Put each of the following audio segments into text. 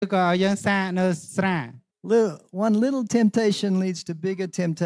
ក៏ឲ្យយើងសាកនៅស្រា One little temptation leads to bigger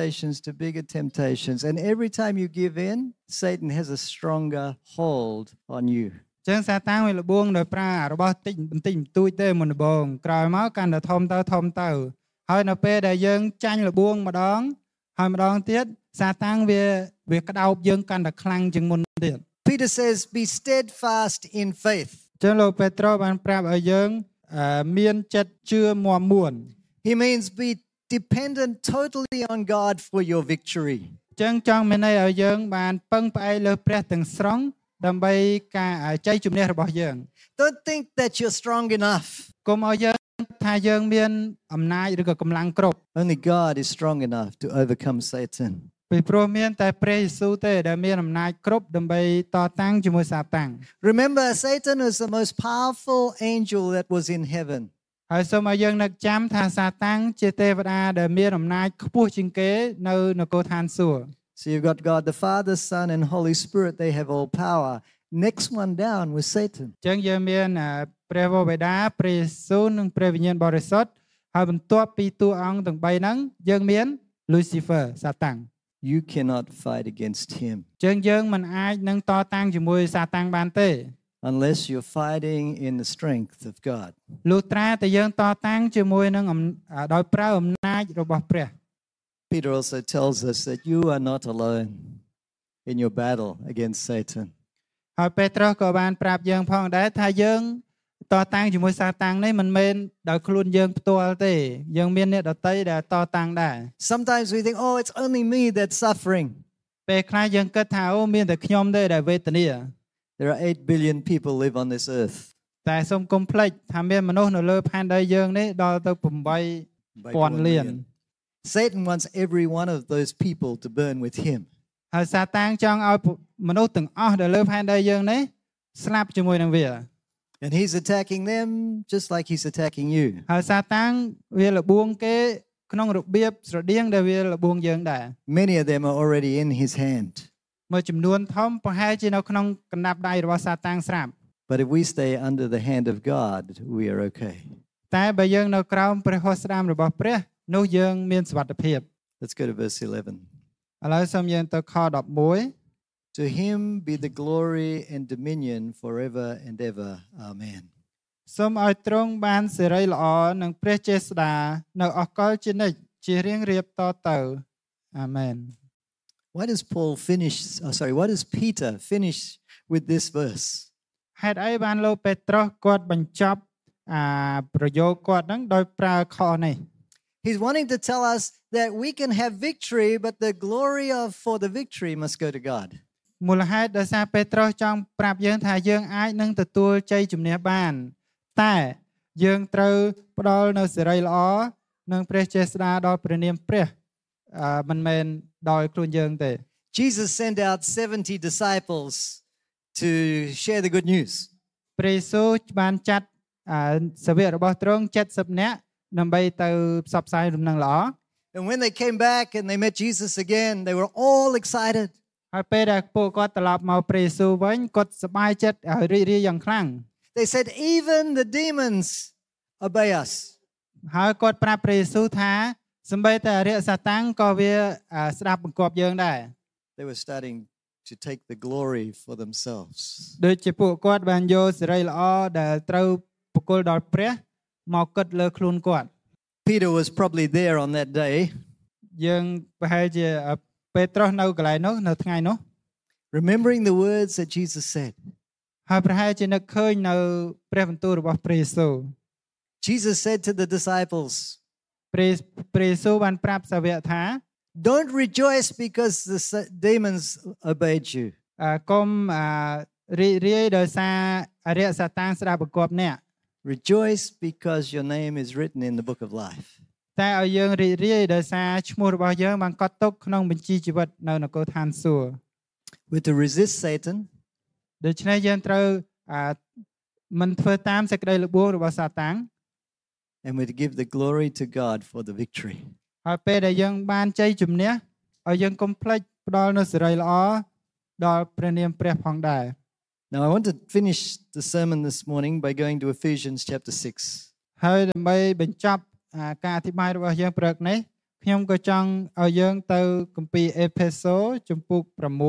temptations. And every time you give in, Satan has a stronger hold on you. ចឹងសាតាំងវាលបួងដោយប្រើរបស់តិចបន្តិចបន្តួចទេមុនដំបូងក្រោយមកកាន់តែធំទៅហើយនៅពេលដែលយើងចាញ់លបួងម្ដងហើយម្ដងទៀតសាតាំងវាក្តោបយើងកាន់តែខ្លាំងជាងមុនទៀត Peter says, be steadfast in faith. ចឹងលោកពេត្រុសបានប្រាប់ឲ្យយើងមានចិត្តជឿមាំមួន He means be dependent totally on God for your victory. ចឹងចង់មានន័យឲ្យយើងបានពឹងផ្អែកលើព្រះទាំងស្រុងដើម្បីការជ័យជំនះរបស់យើង Don't think that you're strong enough. កុំឲ្យយើងថាយើងមានអំណាចឬក៏កម្លាំងគ្រប់ Only God is strong enough to overcome Satan. ពីព្រោះមានតែព្រះយេស៊ូវទេដែលមានអំណាចគ្រប់ដើម្បីតតាំងជាមួយសាតាំង Remember, Satan is the most powerful angel that was in heaven. ហើយសូមឲ្យយើងនឹកចាំថាសាតាំងជាទេវតាដែលមានអំណាចខ្ពស់ជាងគេនៅនគរឋានសួគ៌ So you've got God the Father, Son, and Holy Spirit. They have all power. Next one down was Satan. ចឹងយើងមានព្រះវរបិតាព្រះយេស៊ូវនិងព្រះវិញ្ញាណបរិសុទ្ធហើយបន្ទាប់ពីតួអង្គទាំង3ហ្នឹងយើងមាន Lucifer សាតាំង You cannot fight against him. ចឹងយើងមិនអាចនឹងតតាំងជាមួយសាតាំងបានទេ Unless you're fighting in the strength of God. លុះត្រាតែយើងតតាំងជាមួយនឹងដោយប្រើអំណាចរបស់ព្រះ Peter also tells us that you are not alone in your battle against Satan. ហើយពេត្រុសក៏បានប្រាប់យើងផងដែរថាយើងតតាំងជាមួយសាតាំងនេះមិនមែនដោយខ្លួនយើងផ្ទាល់ទេយើងមានអ្នកដទៃដែលតតាំងដែរ Sometimes we think, oh, it's only me that's suffering. ពេលខ្លះយើងគិតថាអូមានតែខ្ញុំទេដែលវេទនា There are 8 billion people live on this earth. តែសូមកុំភ្លេចថាមានមនុស្សនៅលើផែនដីយើងនេះដល់ទៅ8,000 លាន Satan wants every one of those people to burn with him. ហើយសាតាំងចង់ឲ្យមនុស្សទាំងអស់ដែលលើផែនដីយើងនេះស្លាប់ជាមួយនឹងវា And he's attacking them just like he's attacking you. ហើយសាតាំងវាលបួងគេក្នុងរបៀបស្រដៀងដែលវាលបួងយើងដែរ Many of them are already in his hand. មួយចំនួនធំប្រហែលជានៅក្នុងកណ្ដាប់ដៃរបស់សាតាំងស្រាប់ But if we stay under the hand of God, we are okay. តែបើយើងនៅក្រោមព្រះហស្ថស្ដាមរបស់ព្រះនោះយើងមានសុវត្ថិភាព Let's go to verse 11. ឥឡូវសូមយើងទៅខ11 To him be the glory and dominion forever and ever. Amen. សូមឲ្យទ្រង់បានសិរីល្អនិងព្រះចេស្តានៅអកលជានិច្ចជារៀងរៀបតទៅអាមែន Why does Peter finish with this verse? ហេតុអីបានលោកពេត្រុសគាត់បញ្ចប់ប្រយោគគាត់ហ្នឹងដោយប្រើខនេះ He's wanting to tell us that we can have victory, but the glory for the victory must go to God. មូលហេតុដោយសារពេត្រុសចង់ប្រាប់យើងថាយើងអាចនឹងទទួលជ័យជំនះបានតែយើងត្រូវផ្ដល់នូវសេរីល្អនិងព្រះចេស្តាដល់ព្រះនាមព្រះមិនមែនដោយខ្លួនយើងទេ Jesus sent out 70 disciples to share the good news. ព្រះយេស៊ូវបានចាត់សាវករបស់ទ្រង់70នាក់ដើម្បីទៅផ្សព្វផ្សាយដំណឹងល្អ And when they came back and they met Jesus again, they were all excited. ហើយពេលដែលពួកគាត់ត្រឡប់មកព្រះយេស៊ូវវិញគាត់សប្បាយចិត្តហើយរីករាយយ៉ាងខ្លាំង They said even the demons obey us. ហើយគាត់ប្រាប់ព្រះយេស៊ូវថាសូម្បីតែអរិយសាតាំងក៏វាស្ដាប់បង្គាប់យើងដែរ They were starting to take the glory for themselves. ដូចជាពួកគាត់បានយកសេរីល្អដែលត្រូវប្រគល់ដល់ព្រះមកគិតលើខ្លួនគាត់ Peter was probably there on that day. យើងប្រហែលជាពេត្រុសនៅកន្លែងនោះនៅថ្ងៃនោះ Remembering the words that Jesus said. ហើយប្រហែលជានឹកឃើញនៅព្រះបន្ទូលរបស់ព្រះយេស៊ូវ Jesus said to the disciples, ព្រះយេស៊ូវបានប្រាប់សាវកថា Don't rejoice because the demons obeyed you. កុំរីករាយដោយសារអរិយសាតាំងស្ដាប់បង្គាប់អ្នក Rejoice because your name is written in the book of life. តែឲ្យយើងរីករាយដោយសារឈ្មោះរបស់យើងបានកត់ទុកក្នុងបញ្ជីជីវិតនៅនគរឋានសួគ៌ We're to resist Satan. ដូច្នេះយើងត្រូវមិនធ្វើតាមសេចក្តីល្បួងរបស់សាតាំង And we're to give the glory to God for the victory. ហើយពេលដែលយើងបានជ័យជំនះឲ្យយើងកុំភ្លេចផ្ដល់នូវសេរីល្អដល់ព្រះនាមព្រះផងដែរ Now I want to finish the sermon this morning by going to Ephesians chapter 6. ហើយដើម្បីបញ្ចប់ការអធិប្បាយរបស់យើងព្រឹកនេះខ្ញុំក៏ចង់ឲ្យយើងទៅគម្ពីរអេផេសូជំពូក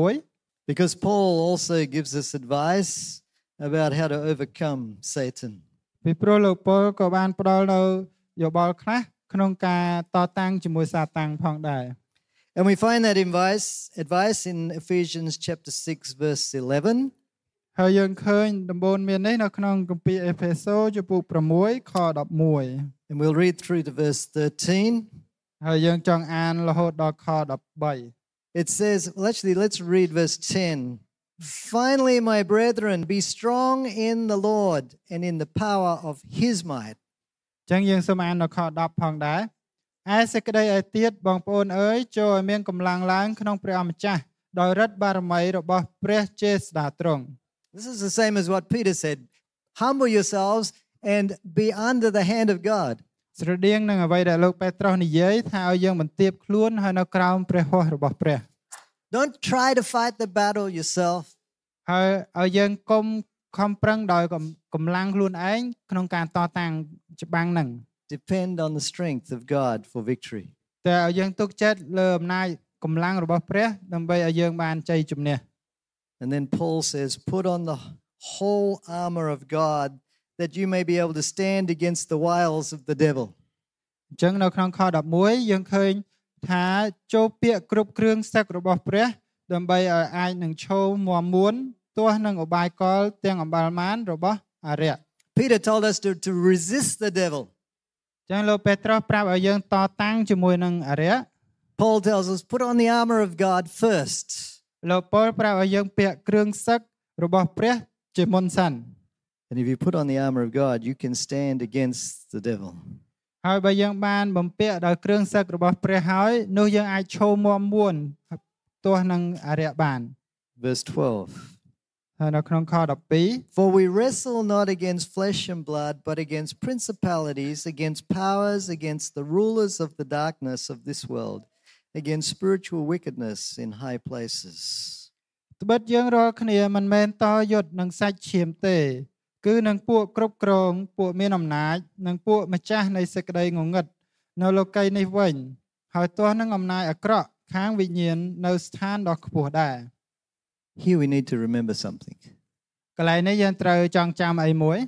6 Because Paul also gives us advice about how to overcome Satan. ពីព្រោះលោកប៉ូលក៏បានផ្ដល់នៅយោបល់ខ្លះក្នុងការតតាំងជាមួយសាតាំងផងដែរ And we find that advice in Ephesians chapter 6 verse 11. ហើយយើងឃើញដំបូន្មាននេះនៅក្នុងគម្ពីរអេផេសូជំពូក6ខ11 And we'll read through to verse 13. ហើយយើងចង់អានរហូតដល់ខ13 It says, well, actually, let's read verse 10. Finally, my brethren, be strong in the Lord and in the power of his might. ចឹងយើងសូមអាននៅខ10ផងដែរឯសេចក្តីឲ្យទៀតបងប្អូនអើយចូលឲ្យមានកម្លាំងឡើងក្នុងព្រះអម្ចាស់ដោយឫទ្ធិបារមីរបស់ព្រះចេស្តាទ្រង់ This is the same as what Peter said. Humble yourselves and be under the hand of God. ស្រដៀងនឹងអ្វីដែលលោកពេត្រុសនិយាយថាឲ្យយើងបន្ទាបខ្លួនហើយនៅក្រោមព្រះហស្ថរបស់ព្រះ Don't try to fight the battle yourself. ហើយឲ្យយើងកុំខំប្រឹងដោយកម្លាំងខ្លួនឯងក្នុងការតតាំងច្បាំងហ្នឹង Depend on the strength of God for victory. តែឲ្យយើងទុកចិត្តលើអំណាចកម្លាំងរបស់ព្រះដើម្បីឲ្យយើងបានជ័យជំនះ And then Paul says, put on the whole armor of God that you may be able to stand against the wiles of the devil. អញ្ចឹងនៅក្នុងខ11យើងឃើញថាចូលពាក្យគ្រប់គ្រឿងសឹករបស់ព្រះដើម្បីឲ្យអាចនឹងឈរមាំមួនទាស់នឹងឧបាយកលទាំងអំបាលមានរបស់អរិយ Peter told us to resist the devil. អញ្ចឹងលោកពេត្រុសប្រាប់ឲ្យយើងតតាំងជាមួយនឹងអរិយ Paul tells us put on the armor of God first. លោកប៉ូលប្រាប់ឲ្យយើងពាក់គ្រឿងសឹករបស់ព្រះជាមុនសិន And if you put on the armor of God, you can stand against the devil. ហើយបើយើងបានបំពាក់ដោយគ្រឿងសឹករបស់ព្រះហើយនោះយើងអាចឈរមាំមួនទាស់នឹងអរិយបាន Verse 12. ហើយនៅក្នុងខ12 For we wrestle not against flesh and blood, but against principalities, against powers, against the rulers of the darkness of this world, against spiritual wickedness in high places. ត្បិតយើងរាល់គ្នាមិនមែនតយុទ្ធនឹងសាច់ឈាមទេគឺនឹងពួកគ្រប់គ្រងពួកមានអំណាចនិងពួកម្ចាស់នៃសេចក្តីងងឹតនៅលោកីយ៍នេះវិញហើយទាស់នឹងអំណាចអាក្រក់ខាងវិញ្ញាណនៅស្ថានដ៏ខ្ពស់ដែរ Here we need to remember something. កន្លែងនេះយើងត្រូវចងចាំអីមួយ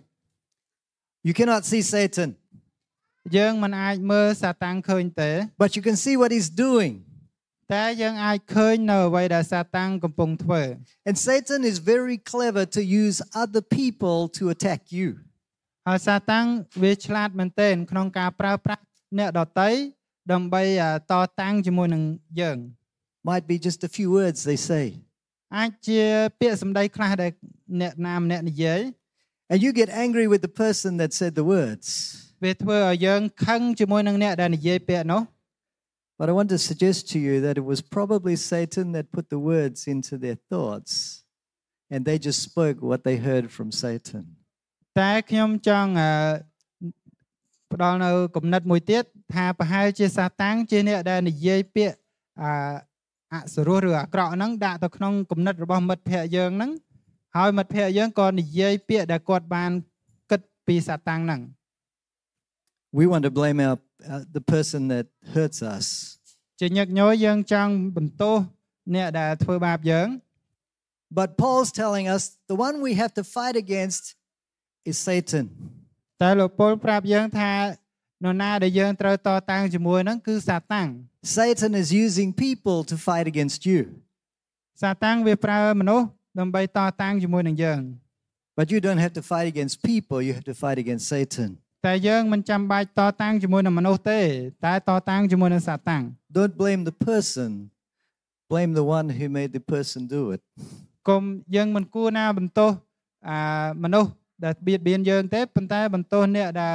You cannot see Satan, យើងមិនអាចមើលសាតាំងឃើញទេ but you can see what he's doing. តែយើងអាចឃើញនៅអ្វីដែលសាតាំងកំពុងធ្វើ And Satan is very clever to use other people to attack you. ហើយសាតាំងវាឆ្លាតមែនទែនក្នុងការប្រើប្រាស់អ្នកដទៃដើម្បីតតាំងជាមួយនឹងយើង Might be just a few words they say. អាចជាពាក្យសម្ដីខ្លះដែលអ្នកណាម្នាក់និយាយ And you get angry with the person that said the words. វាធ្វើឲ្យយើងខឹងជាមួយនឹងអ្នកដែលនិយាយពាក្យនោះ But I want to suggest to you that it was probably Satan that put the words into their thoughts, and they just spoke what they heard from Satan. តែខ្ញុំចង់ផ្ដល់នៅគំនិតមួយទៀតថាប្រហែលជាសាតាំងជាអ្នកដែលនិយាយពាក្យអសុរោះឬអាក្រក់ហ្នឹងដាក់ទៅក្នុងគំនិតរបស់មិត្តភ័ក្តិយើងហ្នឹងហើយមិត្តភ័ក្តិយើងក៏និយាយពាក្យដែលគាត់បានគិតពីសាតាំងហ្នឹង We want to blame the person that hurts us. ជាញឹកញយយើងចង់បន្ទោសអ្នកដែលធ្វើបាបយើង But Paul's telling us the one we have to fight against is Satan. តែលោកប៉ូលប្រាប់យើងថានរណាដែលយើងត្រូវតតាំងជាមួយហ្នឹងគឺសាតាំង Satan is using people to fight against you. សាតាំងវាប្រើមនុស្សដើម្បីតតាំងជាមួយនឹងយើង But you don't have to fight against people, you have to fight against Satan. តែយើងមិនចាំបាច់តតាំងជាមួយនឹងមនុស្សទេតែតតាំងជាមួយនឹងសាតាំង Don't blame the person. Blame the one who made the person do it. កុំយើងមិនគួរណាបន្ទោសមនុស្សដែលបៀតបៀនយើងទេប៉ុន្តែបន្ទោសអ្នកដែល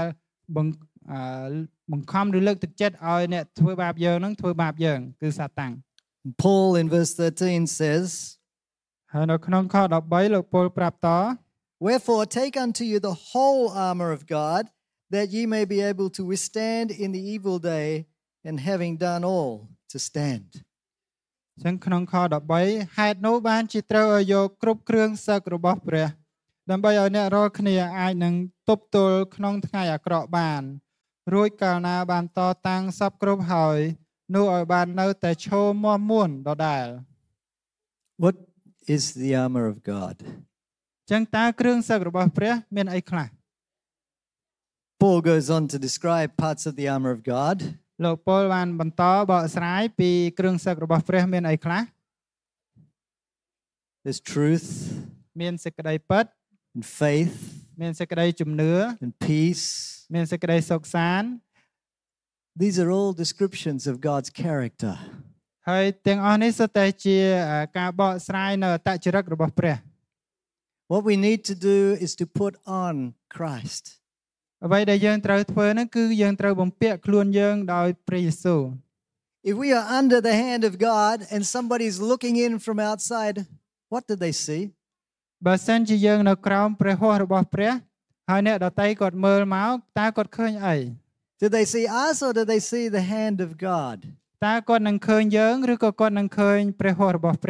បង្ខំឬលើកទឹកចិត្តឲ្យអ្នកធ្វើបាបយើងនឹងធ្វើបាបយើងគឺសាតាំង Paul in verse 13 says, ហើយនៅក្នុងខ13លោកប៉ូលប្រាប់ត Wherefore take unto you the whole armor of God, that ye may be able to withstand in the evil day, and having done all, to stand. ចឹងក្នុងខ13ហេតុនោះបានជាត្រូវឲ្យយកគ្រប់គ្រឿងសឹករបស់ព្រះដើម្បីឲ្យអ្នករាល់គ្នាអាចនឹងទប់ទល់ក្នុងថ្ងៃអាក្រក់បានរួចកាលណាបានតតាំងសពគ្រប់ហើយនោះឲ្យបាននៅតែឈរមាំមួនដដែល What is the armor of God? ចឹងតើគ្រឿងសឹករបស់ព្រះមានអីខ្លះ Paul goes on to describe parts of the armor of God. លោកប៉ូលបានបន្តបកស្រាយពីគ្រឿងសឹករបស់ព្រះមានអីខ្លះ There's truth មានសេចក្តីពិត and faith មានសេចក្តីជំនឿ and peace. មានសេចក្តីសុខសាន្ត These are all descriptions of God's character. ហើយទាំងអស់នេះសុទ្ធតែជាការបកស្រាយនៅអត្តចរិតរបស់ព្រះ What we need to do is to put on Christ. អ្វីដែលយើងត្រូវធ្វើហ្នឹងគឺយើងត្រូវបំពាក់ខ្លួនយើងដោយព្រះយេស៊ូវ If we are under the hand of God and somebody's looking in from outside, what do they see? បើសិនជាយើងនៅក្រោមព្រះហស្ថរបស់ព្រះហើយអ្នកដទៃគាត់មើលមកតើគាត់ឃើញអី Do they see us or do they see the hand of God? តើគាត់នឹងឃើញយើងឬក៏គាត់នឹងឃើញព្រះហស្ថរបស់ព្រះ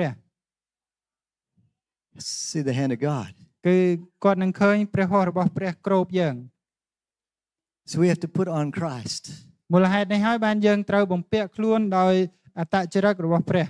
See the hand of God. គឺគាត់នឹងឃើញព្រះហស្ថរបស់ព្រះគ្របយើង So we have to put on Christ. មូលហេតុនេះហើយបានយើងត្រូវបំពាក់ខ្លួនដោយអត្តចរិតរបស់ព្រះ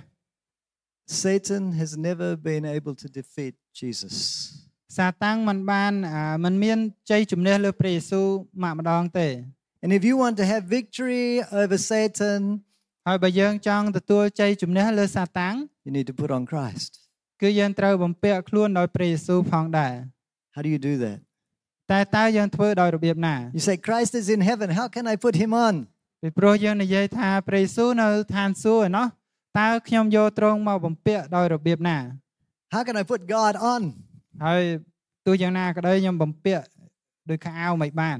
Satan has never been able to defeat Jesus. សាតាំងមិនមានជ័យជំនះលើព្រះយេស៊ូវម្ដងទេ And if you want to have victory over Satan, ហើយបើយើងចង់ទទួលជ័យជំនះលើសាតាំង you need to put on Christ. គឺយើងត្រូវបំពាក់ខ្លួនដោយព្រះយេស៊ូវផងដែរ How do you do that? តើយើងធ្វើដោយរបៀបណា You say Christ is in heaven. How can I put him on? ពីព្រោះយើងនិយាយថាព្រះយេស៊ូវនៅឋានសួគ៌ឯណោះតើខ្ញុំយកទ្រង់មកបំពាក់ដោយរបៀបណា How can I put God on? ហើយទោះយ៉ាងណាក៏ដោយខ្ញុំបំពាក់ដោយខោអាវមិនបាន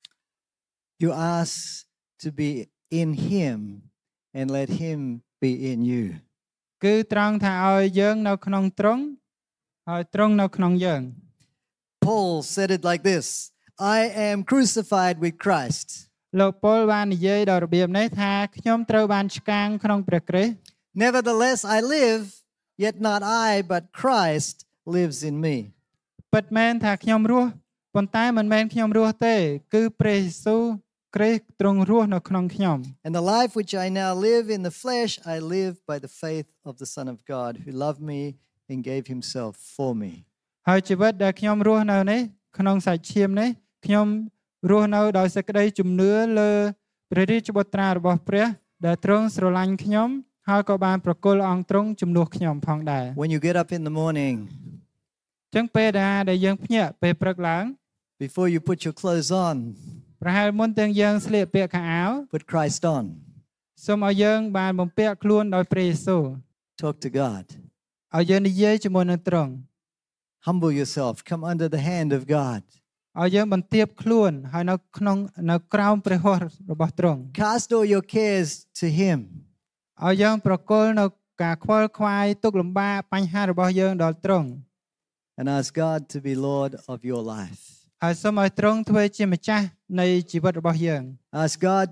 You ask to be in him and let him be in you. គឺត្រង់ថាឲ្យយើងនៅក្នុងទ្រង់ហើយទ្រង់នៅក្នុងយើង Paul said it like this. I am crucified with Christ. លោកប៉ូលបាននិយាយដោយរបៀបនេះថាខ្ញុំត្រូវបានឆ្កាងក្នុងព្រះគ្រីស្ទ Nevertheless I live, yet not I, but Christ lives in me. ពិតមែនថាខ្ញុំរស់ប៉ុន្តែមិនមែនខ្ញុំរស់ទេគឺព្រះយេស៊ូវគ្រីស្ទទ្រង់រស់នៅក្នុងខ្ញុំ And the life which I now live in the flesh, I live by the faith of the Son of God, who loved me and gave himself for me. ហើយជីវិតដែលខ្ញុំរស់នៅនេះក្នុងសាច់ឈាមនេះខ្ញុំរស់នៅដោយសេចក្តីជំនឿលើព្រះរាជបុត្រារបស់ព្រះដែលទ្រង់ស្រឡាញ់ខ្ញុំហើយក៏បានប្រគល់អង្គទ្រង់ជំនួសខ្ញុំផងដែរ When you get up in the morning, ចឹងពេលដែលយើងភ្ញាក់ពេលព្រឹកឡើង before you put your clothes on, ប្រហែលមុនទាំងយើងស្លៀកពាក់ខោអាវ put Christ on. សូមឲ្យយើងបានបំពាក់ខ្លួនដោយព្រះយេស៊ូវ Talk to God. ឲ្យយើងនិយាយជាមួយនឹងទ្រង់ Humble yourself. Come under the hand of God. ឲ្យយើងបន្ទាបខ្លួនហើយនៅក្រោមព្រះហស្ថរបស់ទ្រង់ Cast all your cares to him. ឲ្យយើងប្រគល់នៅការខ្វល់ខ្វាយទុក្ខលំបាកបញ្ហារបស់យើងដល់ទ្រង់ And ask God to be Lord of your life. ហើយសូមឲ្យទ្រង់ធ្វើជាម្ចាស់នៃជីវិតរបស់យើង Ask God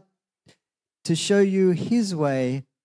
to show you his way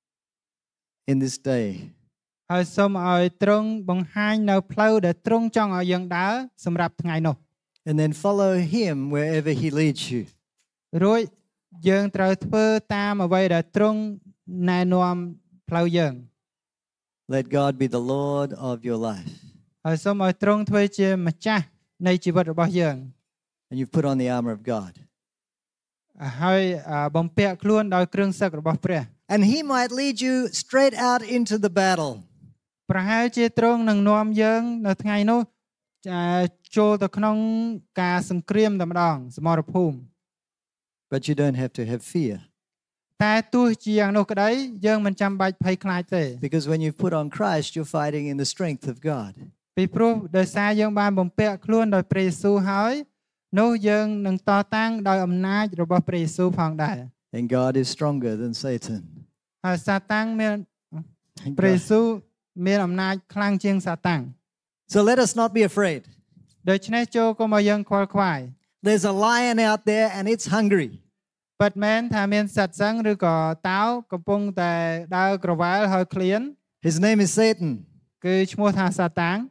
in this day. ហើយសូមឲ្យទ្រង់បង្ហាញនៅផ្លូវដែលទ្រង់ចង់ឲ្យយើងដើរសម្រាប់ថ្ងៃនោះ And then follow him wherever he leads you. រួចយើងត្រូវធ្វើតាមអ្វីដែលទ្រង់ណែនាំផ្លូវយើង Let God be the Lord of your life. ហើយសូមឲ្យទ្រង់ធ្វើជាម្ចាស់នៃជីវិតរបស់យើង And you put on the armor of God. ហើយបំពាក់ខ្លួនដោយគ្រឿងសឹករបស់ព្រះ And he might lead you straight out into the battle. ប្រហែលជាទ្រង់នឹងនាំយើងនៅថ្ងៃនោះចូលទៅក្នុងការសង្គ្រាមតែម្ដងសមរភូមិ But you don't have to have fear. តែទោះជាយ៉ាងនោះក្តីយើងមិនចាំបាច់ភ័យខ្លាចទេ Because when you put on Christ, you're fighting in the strength of God. ពីព្រោះដោយសារយើងបានបំពាក់ខ្លួនដោយព្រះយេស៊ូវហើយនោះយើងនឹងតតាំងដោយអំណាចរបស់ព្រះយេស៊ូវផងដែរ And God is stronger than Satan. ហើយសាតាំងមានព្រះយេស៊ូវមានអំណាចខ្លាំងជាងសាតាំង So let us not be afraid. ដូច្នេះចូលកុំឲ្យយើងខ្វល់ខ្វាយ There's a lion out there and it's hungry. ពិតមែនថាមានសត្វសឹងឬក៏តោកំពុងតែដើរក្រវ៉ាល់ហើយឃ្លាន His name is Satan. គឺឈ្មោះថាសាតាំង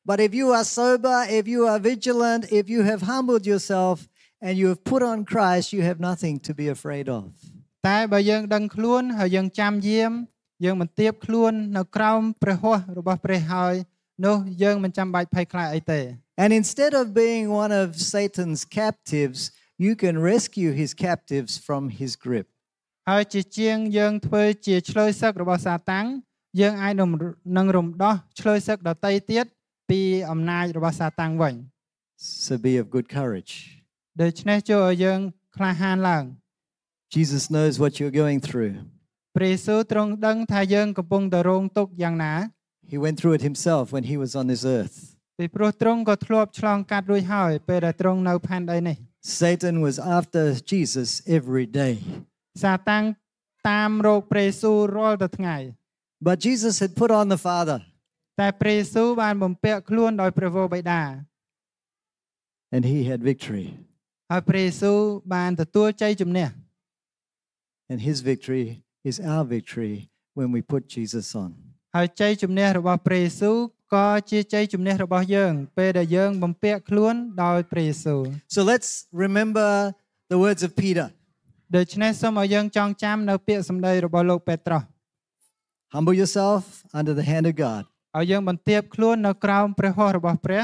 But if you are sober, if you are vigilant, if you have humbled yourself and you have put on Christ, you have nothing to be afraid of. តែបើយើងដឹងខ្លួនហើយយើងចាំយាមយើងមិនទៀបខ្លួននៅក្រោមព្រះហស្ថរបស់ព្រះហើយនោះយើងមិនចាំបាច់ភ័យខ្លាចអីទេ And instead of being one of Satan's captives, you can rescue his captives from his grip. ហើយជាជាងយើងធ្វើជាឆ្លើយសឹករបស់សាតាំងយើងអាចនឹងរំដោះឆ្លើយសឹកដទៃទៀតពីអំណាចរបស់សាតាំងវិញ So be of good courage. ដូច្នេះចូលឲ្យយើងក្លាហានឡើង Jesus knows what you're going through. ព្រះយេស៊ូវទ្រង់ដឹងថាយើងកំពុងតែរងទុក្ខយ៉ាងណា He went through it himself when he was on this earth. ពីព្រោះទ្រង់ក៏ធ្លាប់ឆ្លងកាត់រួចហើយពេលដែលទ្រង់នៅផែនដីនេះ Satan was after Jesus every day. សាតាំងតាមរោគព្រះយេស៊ូវរាល់តែថ្ងៃ But Jesus had put on the Father. តែព្រះយេស៊ូវបានបំពាក់ខ្លួនដោយព្រះវរបិតា And he had victory. ហើយព្រះយេស៊ូវបានទទួលជ័យជំនះ And his victory is our victory when we put Jesus on. ហើយជ័យជំនះរបស់ព្រះយេស៊ូវក៏ជាជ័យជំនះរបស់យើងពេលដែលយើងបំពាក់ខ្លួនដោយព្រះយេស៊ូវ So let's remember the words of Peter. ដូច្នេះសូមឲ្យយើងចងចាំនៅពាក្យសម្ដីរបស់លោកពេត្រុស Humble yourself under the hand of God. ឲ្យយើងបន្ទាបខ្លួននៅក្រោមព្រះហស្ថរបស់ព្រះ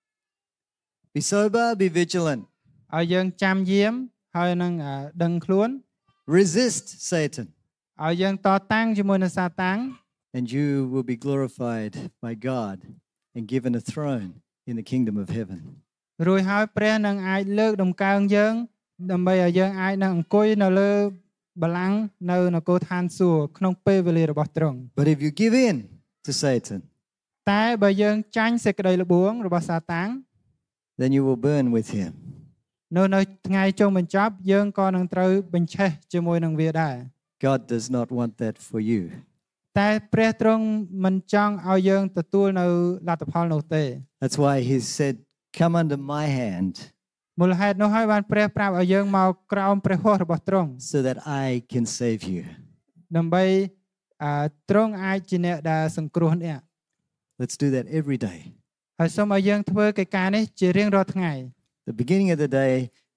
Be sober, be vigilant. ឲ្យយើងចាំយាមហើយនឹងដឹងខ្លួន Resist Satan. ឲ្យយើងតតាំងជាមួយនឹងសាតាំង And you will be glorified by God and given a throne in the kingdom of heaven. រួចហើយព្រះនឹងអាចលើកដំកើងយើងដើម្បីឲ្យយើងអាចនឹងអង្គុយនៅលើបល្ល័ង្កនៅនគរឋានសួគ៌ក្នុងពេលវេលារបស់ទ្រង់ But if you give in to Satan, តែបើយើងចាញ់សេចក្តីល្បួងរបស់សាតាំង then you will burn with him. នៅថ្ងៃចុងបញ្ចប់យើងក៏នឹងត្រូវបញ្ឆេះជាមួយនឹងវាដែរ God does not want that for you. តែព្រះទ្រង់មិនចង់ឲ្យយើងទទួលនៅលទ្ធផលនោះទេ That's why he said, "Come under my hand មូលហេតុនោះហើយបានព្រះប្រាប់ឲ្យយើងមកក្រោមព្រះហស្ថរបស់ទ្រង់ so that I can save you." ដើម្បីទ្រង់អាចជាអ្នកដែលសង្គ្រោះអ្នក Let's do that every day. ហើយសូមឲ្យយើងធ្វើកិច្ចការនេះជារៀងរាល់ថ្ងៃ The beginning of the day,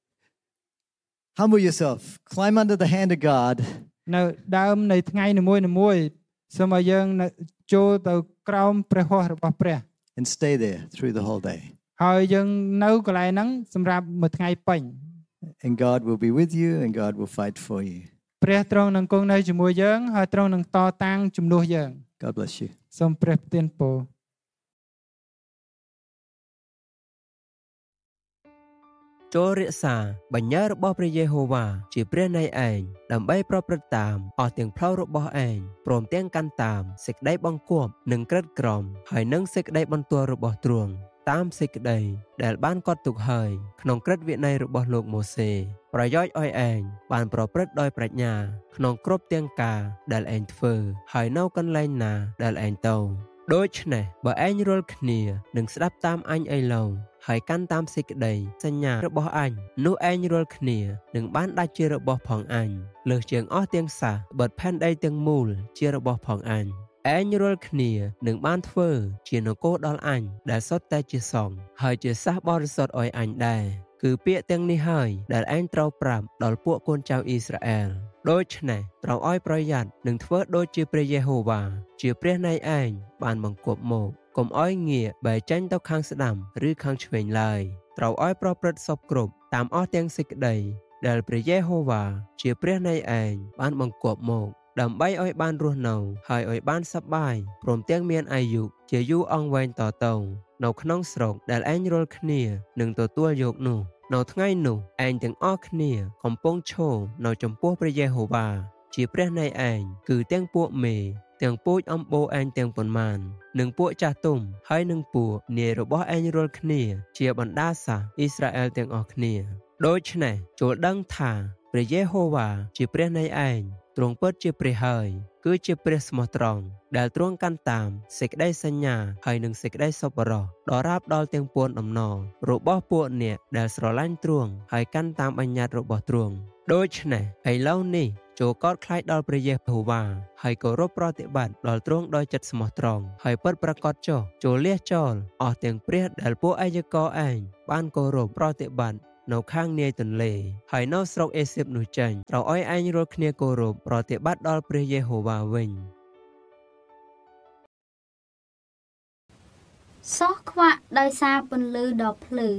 humble yourself, climb under the hand of God, នៅដើមនៃថ្ងៃនីមួយៗសូមឲ្យយើងចូលទៅក្រោមព្រះហស្ថរបស់ព្រះ and stay there through the whole day. ហើយយើងនៅកន្លែងហ្នឹងសម្រាប់មួយថ្ងៃពេញ And God will be with you and God will fight for you. ព្រះទ្រង់នឹងគង់នៅជាមួយយើងហើយទ្រង់នឹងតតាំងជំនួសយើង God bless you. សូមព្រះប្រទានពរចូលរក្សាបញ្ញើរបស់ព្រះយេហូវ៉ាជាព្រះនៃឯងដើម្បីប្រព្រឹត្តតាមអស់ទាំងផ្លូវរបស់ឯងព្រមទាំងកាន់តាមសេចក្តីបង្គាប់និងក្រិតក្រមហើយនឹងសេចក្តីបន្ទាល់របស់ទ្រង់តាមសេចក្តីដែលបានកត់ទុកហើយក្នុងក្រឹតវិន័យរបស់លោកម៉ូសេប្រយោជន៍ឲ្យឯងបានប្រព្រឹត្តដោយប្រាជ្ញាក្នុងគ្រប់ទាំងការដែលឯងធ្វើហើយនៅកន្លែងណាដែលឯងទៅដូច្នេះបើឯងរាល់គ្នានឹងស្ដាប់តាមអញឥឡូវហើយកាន់តាមសេចក្តីសញ្ញារបស់អញនោះឯងរាល់គ្នានឹងបានដាច់ជារបស់ផងអញលើសជាងអស់ទាំងសះបិទផែនដីទាំងមូលជារបស់ផងអញឯងរាល់គ្នានឹងបានធ្វើជានគរដល់អញដែលសុទ្ធតែជាសង្ឃហើយជាសះបរិសុទ្ធឲ្យអញដែរគឺពាក្យទាំងនេះហើយដែលឯងត្រូវប្រាប់ដល់ពួកកូនចៅអ៊ីស្រាអែលដូច្នេះត្រូវឲ្យប្រយ័ត្ននឹងធ្វើដូចជាព្រះយេហូវ៉ាជាព្រះនៃឯងបានបង្គាប់មកកុំឲ្យងាកបែរចេញទៅខាងស្ដាំឬខាងឆ្វេងឡើយត្រូវឲ្យប្រព្រឹត្តសពគ្រប់តាមអស់ទាំងសេចក្តីដែលព្រះយេហូវ៉ាជាព្រះនៃឯងបានបង្គាប់មកដើម្បីឲ្យបានរស់នៅហើយឲ្យបានសប្បាយព្រមទាំងមានអាយុជាយូរអង្វែងតទៅនៅក្នុងស្រុកដែលឯងរាល់គ្នានឹងទទួលយកនោះនៅថ្ងៃនោះឯងទាំងអស់គ្នាកំពុងឈរនៅចំពោះព្រះយេហូវ៉ាជាព្រះនៃឯងគឺទាំងពួកមេទាំងពូជអំបូរឯងទាំងប៉ុន្មាននិងពួកចាស់ទុំហើយនិងពួកនាយរបស់ឯងរាល់គ្នាជាបណ្ដាសាសអ៊ីស្រាអែលទាំងអស់គ្នាដូច្នេះចូលដឹងថាព្រះយេហូវ៉ាជាព្រះនៃឯងទ្រង់ពិតជាព្រះហើយគឺជាព្រះស្មោះត្រង់ដែលទ្រង់កាន់តាមសេចក្តីសញ្ញាហើយនឹងសេចក្តីសប្បុរសដរាបដល់ទាំងពួនដំណររបស់ពួកអ្នកដែលស្រឡាញ់ទ្រង់ហើយកាន់តាមបញ្ញត្តិរបស់ទ្រង់ដូច្នេះឥឡូវនេះចូលកោតខ្លាចដល់ព្រះយេហូវ៉ាហើយគោរពប្រតិបត្តិដល់ទ្រង់ដោយចិត្តស្មោះត្រង់ហើយពិតប្រាកដចុះចូលលះចោលអស់ទាំងព្រះដែលពួកអាយកឯងបានគោរពប្រតិបត្តិនៅខាងនាយទន្លេហើយនៅស្រុកអេស៊ីបនោះចេញត្រូវឲ្យឯងរាល់គ្នាគោរពប្រតិបត្តិដល់ព្រះយេហូវ៉ាវិញសោះខ្វាក់ដោយសារពន្លឺដ៏ភ្លឺ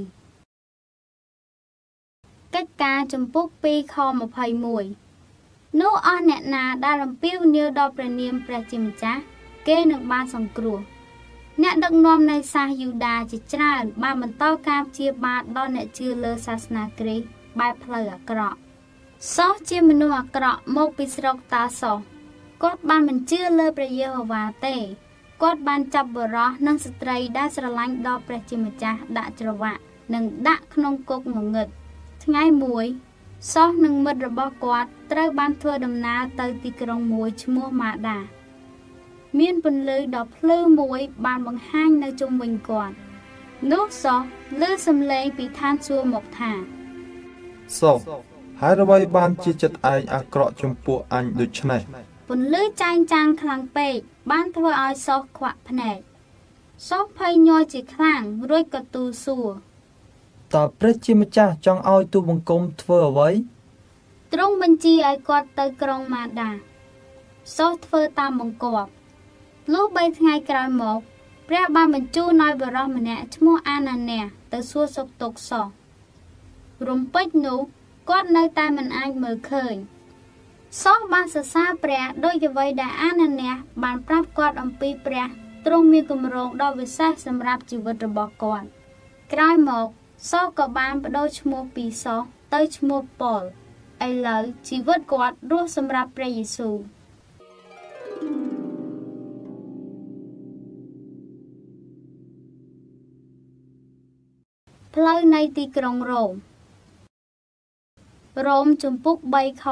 កិច្ចការចំពុក2ខ21នោះអស់អ្នកណាដែលរំពាវនាវដល់ព្រះនាមព្រះជាម្ចាស់គេនឹងបានសង្គ្រោះអ្នកដឹកនាំនៃសាសយូដាជាច្រើនបានបន្តការព្យាបាទដល់អ្នកជឿលើសាសនាគ្រីស្ទបែបផ្លូវអាក្រក់សោះជាមនុស្សអាក្រក់មកពីស្រុកតាសោះគាត់បានមិនជឿលើព្រះយេហូវ៉ាទេគាត់បានចាប់បុរសនិងស្ត្រីដែលស្រឡាញ់ដល់ព្រះជាម្ចាស់ដាក់ច្រវាក់និងដាក់ក្នុងគុកងងឹតថ្ងៃមួយសោះនិងមិត្តរបស់គាត់ត្រូវបានធ្វើដំណើរទៅទីក្រុងមួយឈ្មោះម៉ាដាមានពន្លឺដ៏ភ្លឺមួយបានបង្ហាញនៅជុំវិញគាត់នោះសោះឮសំឡេងពីឋានសួគ៌មកថាសោះហើយអ្វីបានជាចិត្តឯងអាក្រក់ចំពោះអញដូច្នេះពន្លឺចែងចាំងខ្លាំងពេកបានធ្វើឲ្យសោះខ្វាក់ភ្នែកសោះភ័យញ័រជាខ្លាំងរួចក៏ទូលសួរតើព្រះជាម្ចាស់ចង់ឲ្យទូបង្គំធ្វើអ្វីទ្រង់បញ្ជាឲ្យគាត់ទៅក្រុងម៉ាដាសោះធ្វើតាមបង្គាប់លុះ3ថ្ងៃក្រោយមកព្រះបានបញ្ជូនឲ្យបុរសម្នាក់ឈ្មោះអាណានៀទៅសួរសុខទុក្ខសោះរំពេចនោះគាត់នៅតែមិនអាចមើលឃើញសោះបានសរសើរព្រះដោយអ្វីដែលអាណានៀបានប្រាប់គាត់អំពីព្រះទ្រង់មានគម្រោងដ៏វិសេសសម្រាប់ជីវិតរបស់គាត់ក្រោយមកសោះក៏បានបដូរឈ្មោះពីសោះទៅឈ្មោះប៉ុលឥឡូវជីវិតគាត់រស់សម្រាប់ព្រះយេស៊ូវផ្លូវនៃទីក្រុងរ៉ូមជំពូក3ខ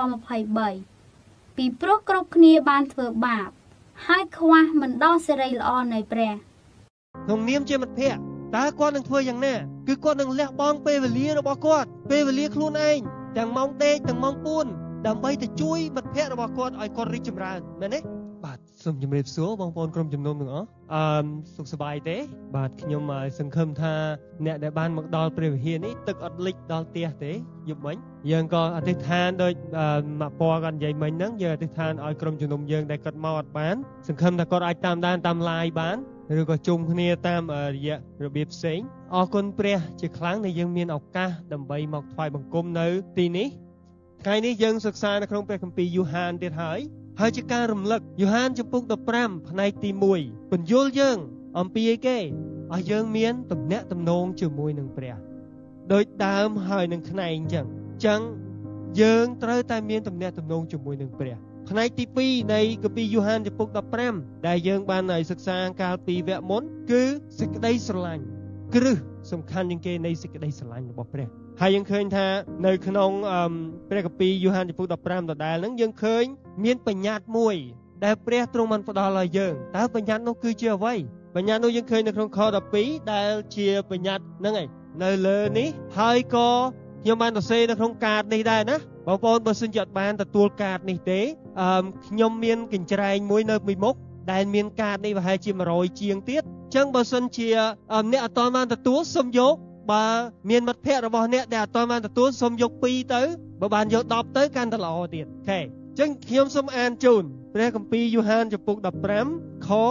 23ពីព្រោះគ្រប់គ្នាបានធ្វើបាបហើយខ្វះមិនដល់សេរីល្អនៃព្រះក្នុងនាមជាមិត្តភក្តិតើគាត់នឹងធ្វើយ៉ាងណាគឺគាត់នឹងលះបង់ពេលវេលារបស់គាត់ពេលវេលាខ្លួនឯងទាំងម៉ោងដេកទាំងម៉ោងពួនដើម្បីទៅជួយមិត្តភក្តិរបស់គាត់ឲ្យគាត់រីកចម្រើនមែនទេបាទសូមជម្រាបសួរបងប្អូនក្រុមជំនុំទាំងអស់សុខសប្បាយទេបាទខ្ញុំសង្ឃឹមថាអ្នកដែលបានមកដល់ព្រះវិហារនេះទឹកអត់លិចដល់ផ្ទះទេយប់មិញយើងក៏អធិដ្ឋានដោយមកពណ៌គាត់និយាយមិញហ្នឹងយើងអធិដ្ឋានឲ្យក្រុមជំនុំយើងដែលគាត់មកអត់បានសង្ឃឹមថាគាត់អាចតាមដានតាម live បានឬក៏ជុំគ្នាតាមរយៈរបៀបផ្សេងអរគុណព្រះជាខ្លាំងដែលយើងមានឱកាសដើម្បីមកថ្វាយបង្គំនៅទីនេះថ្ងៃនេះយើងសិក្សានៅក្នុងព្រះគម្ពីរយូហានទៀតហើយជាការរំលឹកយូហានចំពុក15ផ្នែកទី1ពន្យល់យើងអំពីអីគេឲ្យយើងមានទំនាក់ទំនងជាមួយនឹងព្រះដោយដើមហើយនឹងខ្នែងអញ្ចឹងយើងត្រូវតែមានទំនាក់ទំនងជាមួយនឹងព្រះផ្នែកទី2នៃគម្ពីរយូហានចំពុក15ដែលយើងបានសិក្សាកាលពីវគ្គមុនគឺសេចក្តីស្រឡាញ់គ្រឹះសំខាន់ជាងគេនៃសេចក្តីស្រឡាញ់របស់ព្រះហើយយើងឃើញថានៅក្នុងព្រះគម្ពីរយូហានចំពុក15ដដែលហ្នឹងយើងឃើញមានបញ្ញត្តិមួយដែលព្រះទ្រង់បានផ្ដល់ឲ្យយើងតើបញ្ញត្តិនោះគឺជាអ្វីបញ្ញត្តិនោះយើងឃើញនៅក្នុងខ12ដែលជាបញ្ញត្តិហ្នឹងឯងនៅលើនេះហើយក៏ខ្ញុំបានសរសេរនៅក្នុងកាតនេះដែរណាបងប្អូនបើសិនជាអត់បានទទួលកាតនេះទេខ្ញុំមានកញ្ច្រែងមួយនៅពីមុខដែលមានកាតនេះប្រហែលជា100ជាងទៀតអញ្ចឹងបើសិនជាអ្នកអត់បានទទួលសូមយកបើមានមិត្តភ័ក្តិរបស់អ្នកដែលអត់បានទទួលសូមយក2ទៅបើបានយក10ទៅកាន់តែល្អទៀតអូខេអញ្ចឹងខ្ញុំសូមអានជូនព្រះគម្ពីរយូហានចំពុក15ខ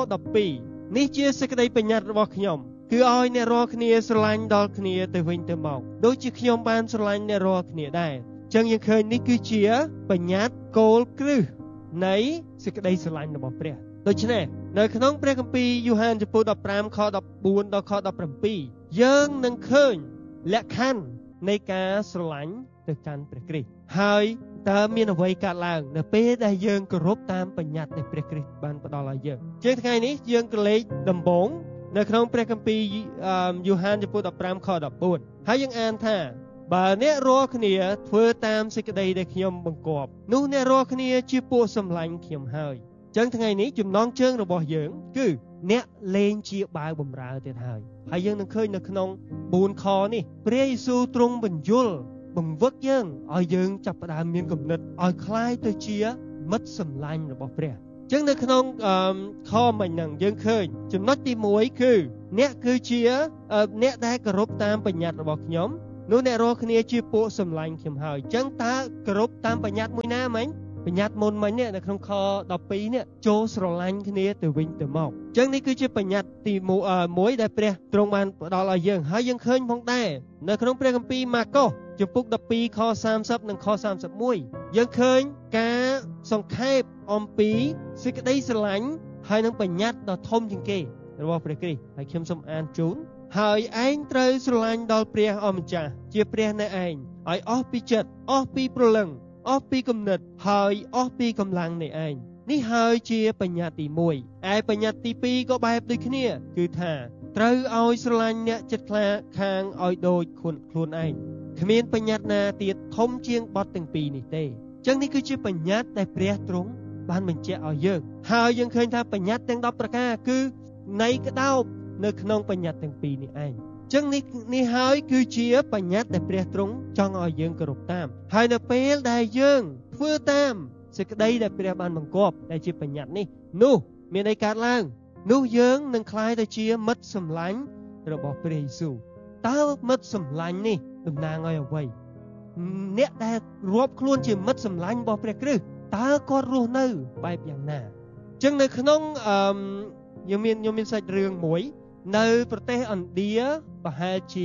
12នេះជាសេចក្តីបញ្ញត្តិរបស់ខ្ញុំគឺឲ្យអ្នករាល់គ្នាស្រឡាញ់ដល់គ្នាទៅវិញទៅមកដូចជាខ្ញុំបានស្រឡាញ់អ្នករាល់គ្នាដែរអញ្ចឹងយើងឃើញនេះគឺជាបញ្ញត្តិគោលគ្រឹះនៃសេចក្តីស្រឡាញ់របស់ព្រះដូច្នេះនៅក្នុងព្រះគម្ពីរយូហានចំពុក15ខ14ដល់ខ17យើងនឹងឃើញលក្ខខណ្ឌនៃការស្រឡាញ់ទៅកាន់ព្រះគ្រីស្ទហើយតើមានអ្វីកើតឡើងនៅពេលដែលយើងគោរពតាមបញ្ញត្តិដែលព្រះគ្រីស្ទបានផ្ដល់ឲ្យយើងជាងថ្ងៃនេះយើងក៏លេខដំបូងនៅក្នុងព្រះគម្ពីរយូហានចំពុក15ខ14ហើយយើងអានថាបើអ្នករាល់គ្នាធ្វើតាមសេចក្តីដែលខ្ញុំបង្គាប់នោះអ្នករាល់គ្នាជាពួកសម្លាញ់ខ្ញុំហើយចឹងថ្ងៃនេះចំណងជើងរបស់យើងគឺអ្នកលែងជាបាវបំរើទៀតហើយយើងនឹងឃើញនៅក្នុង4ខនេះព្រះយេស៊ូវទ្រង់បញ្យល់បង្វឹកយើងឲ្យយើងចាប់ផ្ដើមមានគំនិតឲ្យคล้ายទៅជាមិត្តសម្លាញ់របស់ព្រះអញ្ចឹងនៅក្នុងខមិញហ្នឹងយើងឃើញចំណុចទី1គឺអ្នកគឺជាអ្នកដែលគោរពតាមបញ្ញត្តិរបស់ខ្ញុំនោះអ្នករាល់គ្នាជាពួកសម្លាញ់ខ្ញុំហើយអញ្ចឹងតើគោរពតាមបញ្ញត្តិមួយណាមិញបញ្ញត្តិមុនមិញនេះនៅក្នុងខ12នេះចូលស្រឡាញ់គ្នាទៅវិញទៅមកអញ្ចឹងនេះគឺជាបញ្ញត្តិទី1ដែលព្រះទ្រង់បានផ្ដល់ឲ្យយើងហើយយើងឃើញផងដែរនៅក្នុងព្រះគម្ពីរម៉ាកុសជំពូក12ខ30និងខ31យើងឃើញការសង្ខេបអំពីសេចក្តីស្រឡាញ់ហើយនឹងបញ្ញត្តិដ៏ធំជាងគេរបស់ព្រះគ្រីស្ទហើយខ្ញុំសូមអានជូនហើយឯងត្រូវស្រឡាញ់ដល់ព្រះអម្ចាស់ជាព្រះនៃឯងឲ្យអស់ពីចិត្តអស់ពីព្រលឹងអស់ពីគំនិតហើយអស់ពីកម្លាំងនៃឯងនេះហើយជាបញ្ញត្តិទី1ឯបញ្ញត្តិទី2ក៏បែបដូចគ្នាគឺថាត្រូវឲ្យស្រឡាញ់អ្នកចិត្តខាងឲ្យដូចខ្លួនឯងគ្មានបញ្ញត្តិណាទៀតធំជាងបទទាំងពីរនេះទេអញ្ចឹងនេះគឺជាបញ្ញត្តិដែលព្រះទ្រង់បានបញ្ជាក់ឲ្យយើងហើយយើងឃើញថាបញ្ញត្តិទាំង10ប្រការគឺនៃក្តោបនៅក្នុងបញ្ញត្តិទាំងពីរនេះឯងអញ្ចឹងនេះហើយគឺជាបញ្ញត្តិដែលព្រះទ្រង់ចង់ឲ្យយើងគោរពតាមហើយនៅពេលដែលយើងធ្វើតាមសេចក្តីដែលព្រះបានបង្គាប់ដែលជាបញ្ញត្តិនេះនោះមានន័យកើតឡើងនោះយើងនឹងក្លាយទៅជាមិត្តសម្លាញ់របស់ព្រះយេស៊ូវតើមិត្តសម្លាញ់នេះតំណាងឲ្យអ្វីអ្នកដែលរាប់ខ្លួនជាមិត្តសម្លាញ់របស់ព្រះគ្រីស្ទតើគាត់រស់នៅបែបយ៉ាងណាអញ្ចឹងនៅក្នុងខ្ញុំមានសាច់រឿងមួយនៅប្រទេសឥណ្ឌាប្រហែលជា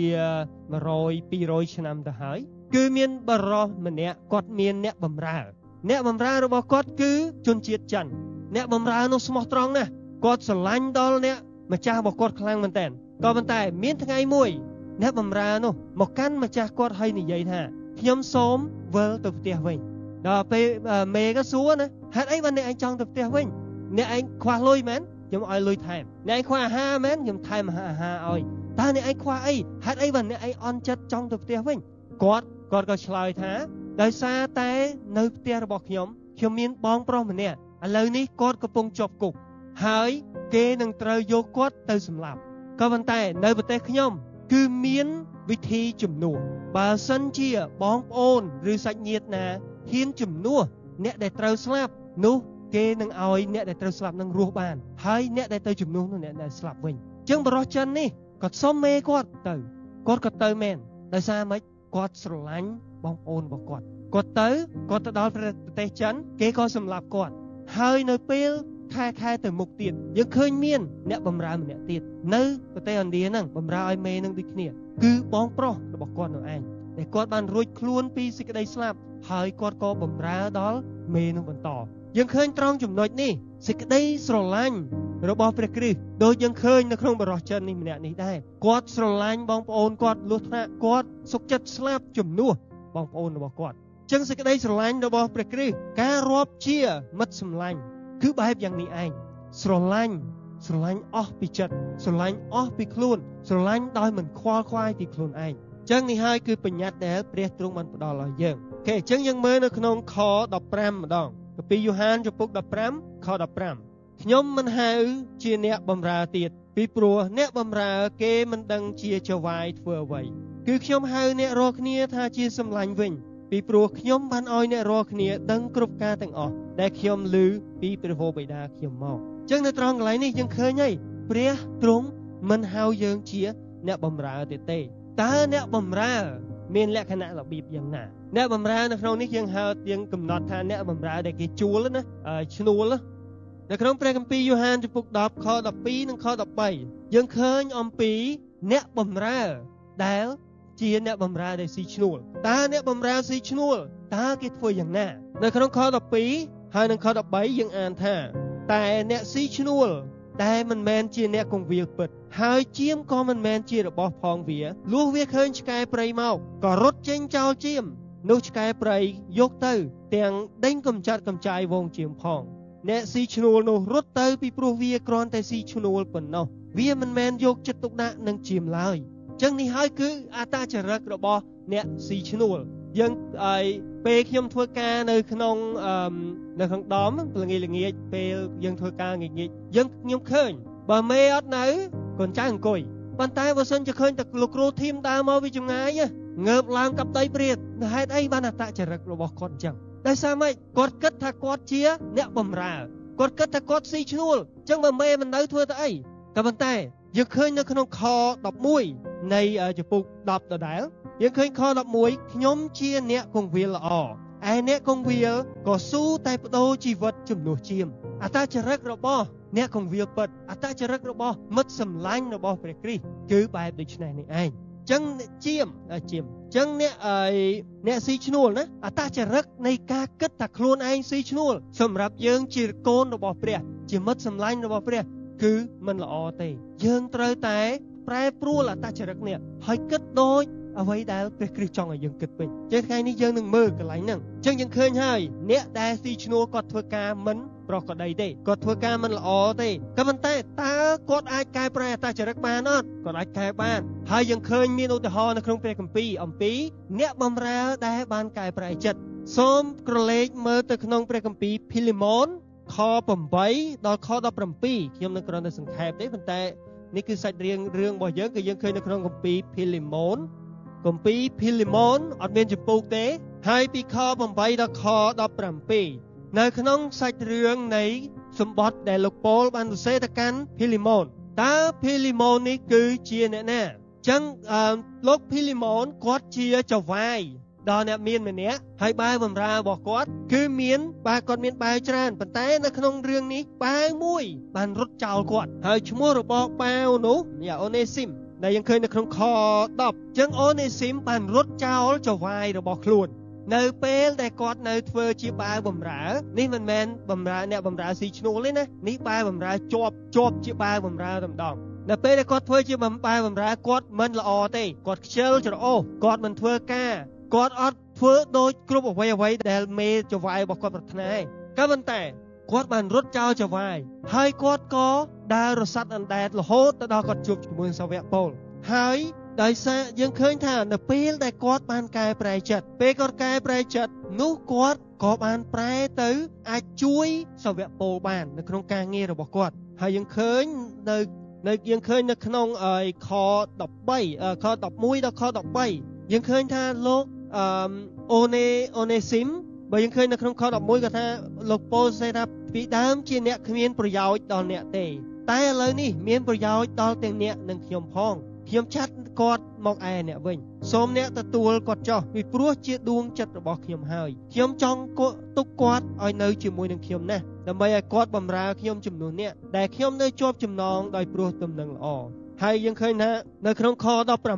100-200ឆ្នាំទៅហើយគឺមានបរិសុទ្ធម្នាក់គាត់មានអ្នកបម្រើរបស់គាត់គឺជនជាតិចិនអ្នកបម្រើនោះស្មោះត្រង់ណាស់គាត់ស្រឡាញ់ដល់អ្នកម្ចាស់របស់គាត់ខ្លាំងមែនទែនក៏ប៉ុន្តែមានថ្ងៃមួយអ្នកបម្រើនោះមកកាន់ម្ចាស់គាត់ហើយនិយាយថាខ្ញុំសូមវិលទៅផ្ទះវិញដល់ពេលមេក៏សួរណាហេតុអីបានអ្នកឯងចង់ទៅផ្ទះវិញអ្នកឯងខ្វះលុយមែនខ្ញុំឲ្យលុយថែមអ្នកឯងខ្វះអាហារមែនខ្ញុំថែមអាហារឲ្យតើអ្នកឯងខ្វះអីហេតុអីបានអ្នកឯងអន់ចិត្តចង់ទៅផ្ទះវិញគាត់ក៏ឆ្លើយថាដោយសារតែនៅផ្ទះរបស់ខ្ញុំមានបងប្រុសម្នាក់ឥឡូវនេះគាត់កំពុងជាប់គុកហើយគេនឹងត្រូវយកគាត់ទៅសម្លាប់ក៏ប៉ុន្តែនៅប្រទេសខ្ញុំគឺមានវិធីជំនួសបើសិនជាបងប្អូនឬសាច់ញាតិណាហ៊ានជំនួសអ្នកដែលត្រូវស្លាប់នោះគេនឹងឲ្យអ្នកដែលត្រូវស្លាប់នឹងរស់បានហើយអ្នកដែលទៅជំនួសនោះអ្នកដែលស្លាប់វិញអញ្ចឹងបរិសុទ្ធចិននេះគាត់សុំមេគាត់ទៅគាត់ក៏ទៅមែនដោយសារម៉េចគាត់ស្រឡាញ់បងប្អូនរបស់គាត់ទៅដល់ប្រទេសចិនគេក៏សម្លាប់គាត់ហើយនៅពេលខែទៅមុខទៀតយើងឃើញមានអ្នកបម្រើម្នាក់ទៀតនៅប្រទេសឥណ្ឌាហ្នឹងបម្រើឲ្យមេនឹងដូចគ្នាគឺបងប្រុសរបស់គាត់នោះឯងដែលគាត់បានរួចខ្លួនពីសេចក្តីស្លាប់ហើយគាត់ក៏បម្រើដល់មេនឹងបន្តយើងឃើញត្រង់ចំណុចនេះសេចក្តីស្រឡាញ់របស់ព្រះគ្រីស្ទដូចយើងឃើញនៅក្នុងបរិសុទ្ធចិននេះម្នាក់នេះដែរគាត់ស្រឡាញ់បងប្អូនគាត់លុះថ្នាក់គាត់សុខចិត្តស្លាប់ជំនួសបងប្អូនរបស់គាត់ចឹងសេចក្តីស្រឡាញ់របស់ព្រះគ្រីស្ទការរាប់ជាមិត្តសម្លាញ់គឺបែបយ៉ាងនេះឯងស្រឡាញ់អស់ពីចិត្តស្រឡាញ់អស់ពីខ្លួនស្រឡាញ់ដោយមិនខ្វល់ខ្វាយពីខ្លួនឯងចឹងនេះហើយគឺបញ្ញត្តិដែលព្រះទ្រង់បានផ្ដល់ឲ្យយើងអូខេចឹងយើងមើលនៅក្នុងខ15ម្ដងគម្ពីរយ៉ូហានជំពូក15ខ15ខ្ញុំមិនហៅជាអ្នកបម្រើទៀតពីព្រោះអ្នកបម្រើគេមិនដឹងជាចៅហ្វាយធ្វើអ្វីគឺខ្ញុំហៅអ្នករាល់គ្នាថាជាសម្លាញ់វិញពីព្រោះខ្ញុំបានឲ្យអ្នករាល់គ្នាដឹងគ្រប់ការទាំងអស់ដែលខ្ញុំឮពីព្រះហូបិតាខ្ញុំមកអញ្ចឹងនៅត្រង់កន្លែងនេះយើងឃើញហើយព្រះទ្រង់មិនហៅយើងជាអ្នកបម្រើទៀតទេតើអ្នកបម្រើមានលក្ខណៈរបៀបយ៉ាងណាអ្នកបម្រើនៅក្នុងនេះយើងកំណត់ថាអ្នកបម្រើដែលគេជួលណាឈ្នួលនៅក្នុងព្រះគម្ពីរយ៉ូហានជំពូក10ខ12និងខ13យើងឃើញអំពីអ្នកបម្រើដែលជាអ្នកបម្រើដែលស៊ីឈ្នួលតើអ្នកបម្រើស៊ីឈ្នួលតើគេធ្វើយ៉ាងណានៅក្នុងខ12ហើយនិងខ13យើងអានថាតែអ្នកស៊ីឈ្នួលដែលមិនមែនជាអ្នកកងវាលពិតហើយជាមក៏មិនមែនជារបស់ផងវាលុះវាឃើញឆ្កែព្រៃមកក៏រត់ចេញចោលជាមនោះឆ្កែព្រៃយកទៅទាំងដេញកំចាត់កំចាយវងជាមផងអ្នកស៊ីឈ្នួលនោះរត់ទៅពីព្រោះវាគ្រាន់តែស៊ីឈ្នួលប៉ុណ្ណោះវាមិនមែនយកចិត្តទុកដាក់នឹងជាមឡើយចឹងនេះហើយគឺអត្តចរិតរបស់អ្នកស៊ីឈ្នួលយើងពេលខ្ញុំធ្វើការនៅក្នុងដំល្ងាចពេលយើងធ្វើការងាយខ្ញុំឃើញបើមេអត់នៅកូនចៅអង្គុយប៉ុន្តែបើសិនជាឃើញតែលោកគ្រូធីមដើរមកពីចម្ងាយងើបឡើងកັບដីព្រាតហេតុអីបានអត្តចរិតរបស់គាត់អញ្ចឹងដោយសារម៉េចគាត់គិតថាគាត់ជាអ្នកបម្រើគាត់គិតថាគាត់ស៊ីឈ្នួលអញ្ចឹងបើមេមិននៅធ្វើទៅអីក៏ប៉ុន្តែយើងឃើញនៅក្នុងខ11នៃចំពុក10ដដែលយើងឃើញខ11ខ្ញុំជាអ្នកគង្វាលល្អឯអ្នកគង្វាលក៏ស៊ូតែបដូរជីវិតជំនួសជាមអត្តចរិតរបស់អ្នកគង្វាលពិតអត្តចរិតរបស់មិត្តសម្លាញ់របស់ព្រះគ្រីស្ទគឺបែបដូចនេះនេះឯងចឹងជាមចឹងអ្នកស៊ីឈ្នួលណាអត្តចរិតនៃការគិតថាខ្លួនឯងស៊ីឈ្នួលសម្រាប់យើងជាកូនរបស់ព្រះជាមិត្តសម្លាញ់របស់ព្រះគឺមិនល្អទេយើងត្រូវតែប្រែប្រួលអត្តចរិតនេះហើយគិតដូចអ្វីដែលព្រះគ្រីស្ទចង់ឲ្យយើងគិតវិញជាថ្ងៃនេះយើងនឹងមើលកន្លែងហ្នឹងចឹងយើងឃើញហើយអ្នកដែលស៊ីឈ្នួលគាត់ធ្វើការមិនប្រក្រតីទេគាត់ធ្វើការមិនល្អទេក៏ប៉ុន្តែតើគាត់អាចកែប្រែអត្តចរិតបានអត់គាត់អាចកែបានហើយយើងឃើញមានឧទាហរណ៍នៅក្នុងព្រះគម្ពីរអំពីអ្នកបម្រើដែលបានកែប្រែចិត្តសូមក្រឡេកមើលទៅក្នុងព្រះគម្ពីរភីលីម៉ូនខ8ដល់ខ17ខ្ញុំនឹងគ្រាន់តែសង្ខេបទេប៉ុន្តែនេះគឺសាច់រឿងរបស់យើងគឺយើងឃើញនៅក្នុងគម្ពីរភីលីម៉ូនអត់មានចម្ពោះទេហើយពីខ8ដល់ខ17នៅក្នុងសាច់រឿងនៃសម្បត្តិដែលលោកប៉ូលបានសរសេរទៅកាន់ភីលីម៉ូនតើភីលីម៉ូននេះគឺជាអ្នកណាចឹងលោកភីលីម៉ូនគាត់ជាចៅហ្វាយដល់អ្នកមានម្នាក់ហើយបាវបម្រើរបស់គាត់គឺមានគាត់មានបាវច្រើនប៉ុន្តែនៅក្នុងរឿងនេះបាវមួយបានរត់ចោលគាត់ហើយឈ្មោះរបស់បាវនោះអូនេស៊ីមដែលយើងឃើញនៅក្នុងខ10ចឹងអូនេស៊ីមបានរត់ចោលចៅហ្វាយរបស់ខ្លួននៅពេលដែលគាត់នៅធ្វើជាបាវបម្រើនេះមិនមែនបម្រើអ្នកបម្រើស៊ីឈ្នួលទេណានេះបាវបម្រើជាប់ជាបាវបម្រើតែម្ដងនៅពេលដែលគាត់ធ្វើជាបាវបម្រើគាត់មិនល្អទេគាត់ខ្ជិលច្រអូសគាត់មិនធ្វើការគាត់អត់ធ្វើដូចគ្រប់អ្វីដែលមេចៅហ្វាយរបស់គាត់ប្រាថ្នាក៏ប៉ុន្តែគាត់បានរត់ចោលចៅហ្វាយហើយគាត់ក៏ដើររសាត់អណ្ដែតរហូតទៅដល់គាត់ជួបជាមួយសាវកប៉ូលហើយដោយសារយើងឃើញថានៅពេលដែលគាត់បានកែប្រែចិត្តពេលគាត់កែប្រែចិត្តនោះគាត់ក៏បានប្រែទៅអាចជួយសាវកប៉ូលបាននៅក្នុងការងាររបស់គាត់ហើយយើងឃើញយើងឃើញនៅក្នុងខ11ដល់ខ13យើងឃើញថាលោកអូនេស៊ីមបើយើងឃើញនៅក្នុងខ11គាត់ថាលោកប៉ូលសេថាពីដើមជាអ្នកគ្មានប្រយោជន៍ដល់អ្នកទេតែឥឡូវនេះមានប្រយោជន៍ដល់ទាំងអ្នកនិងខ្ញុំផងខ្ញុំចាត់គាត់មកឯអ្នកវិញសូមអ្នកទទួលគាត់ចោះពីព្រោះជាដួងចិត្តរបស់ខ្ញុំហើយខ្ញុំចង់ទុកគាត់ឲ្យនៅជាមួយនឹងខ្ញុំណាស់ដើម្បីឲ្យគាត់បម្រើខ្ញុំជំនួសអ្នកដែលខ្ញុំនៅជាប់ចំណងដោយព្រោះទំនឹងល្អហើយយើងឃើញថានៅក្នុងខ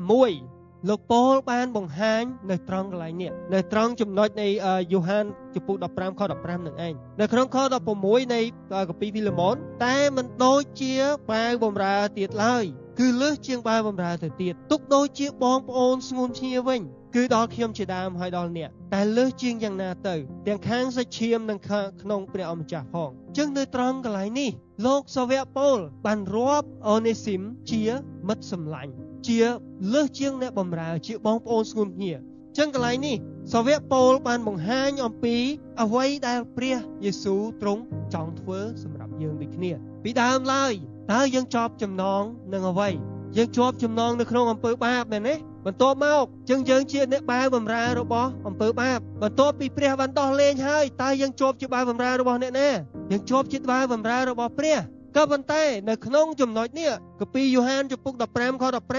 16លោកប៉ូលបានបង្ហាញនៅត្រង់កន្លែងនេះនៅត្រង់ចំណុចនៃយូហានចំពុក15ខ15នឹងឯងនៅក្នុងខ16នៃកាពីភីលីម៉ូនតែមិនដូចជាបាវបម្រើទៀតឡើយគឺលើសជាងបាវបម្រើទៅទៀតទុកដូចជាបងប្អូនស្ងួនឈ្ងាវិញគឺដល់ខ្ញុំជាដើមហើយដល់អ្នកតែលើសជាងយ៉ាងណាទៅទាំងខាងសាច់ឈាមនិងក្នុងព្រះអម្ចាស់ផងចឹងនៅត្រង់កន្លែងនេះលោកសាវកប៉ូលបានរាប់អូនេស៊ីមជាមិត្តសម្លាញ់ជាលើសជាងអ្នកបម្រើជាបងប្អូនស្ងួនឈ្ងាចឹងកន្លែងនេះសាវកប៉ូលបានបង្ហាញអំពីអ្វីដែលព្រះយេស៊ូវទ្រង់ចង់ធ្វើសម្រាប់យើងដូចគ្នាពីដើមឡើយតើយើងជាប់ចំណងនឹងអ្វីយើងជាប់ចំណងនៅក្នុងអំពើបាបមែនទេបន្ទាប់មកយើងជាអ្នកបាវបម្រើរបស់អំពើបាបបន្ទាប់ពីព្រះបានដោះលែងហើយតើយើងជាប់ជាបាវបម្រើរបស់អ្នកណាយើងជាប់ជាបាវបម្រើរបស់ព្រះក៏ប៉ុន្តែនៅក្នុងចំណុចនេះកាពីយូហានចំពុក15ខ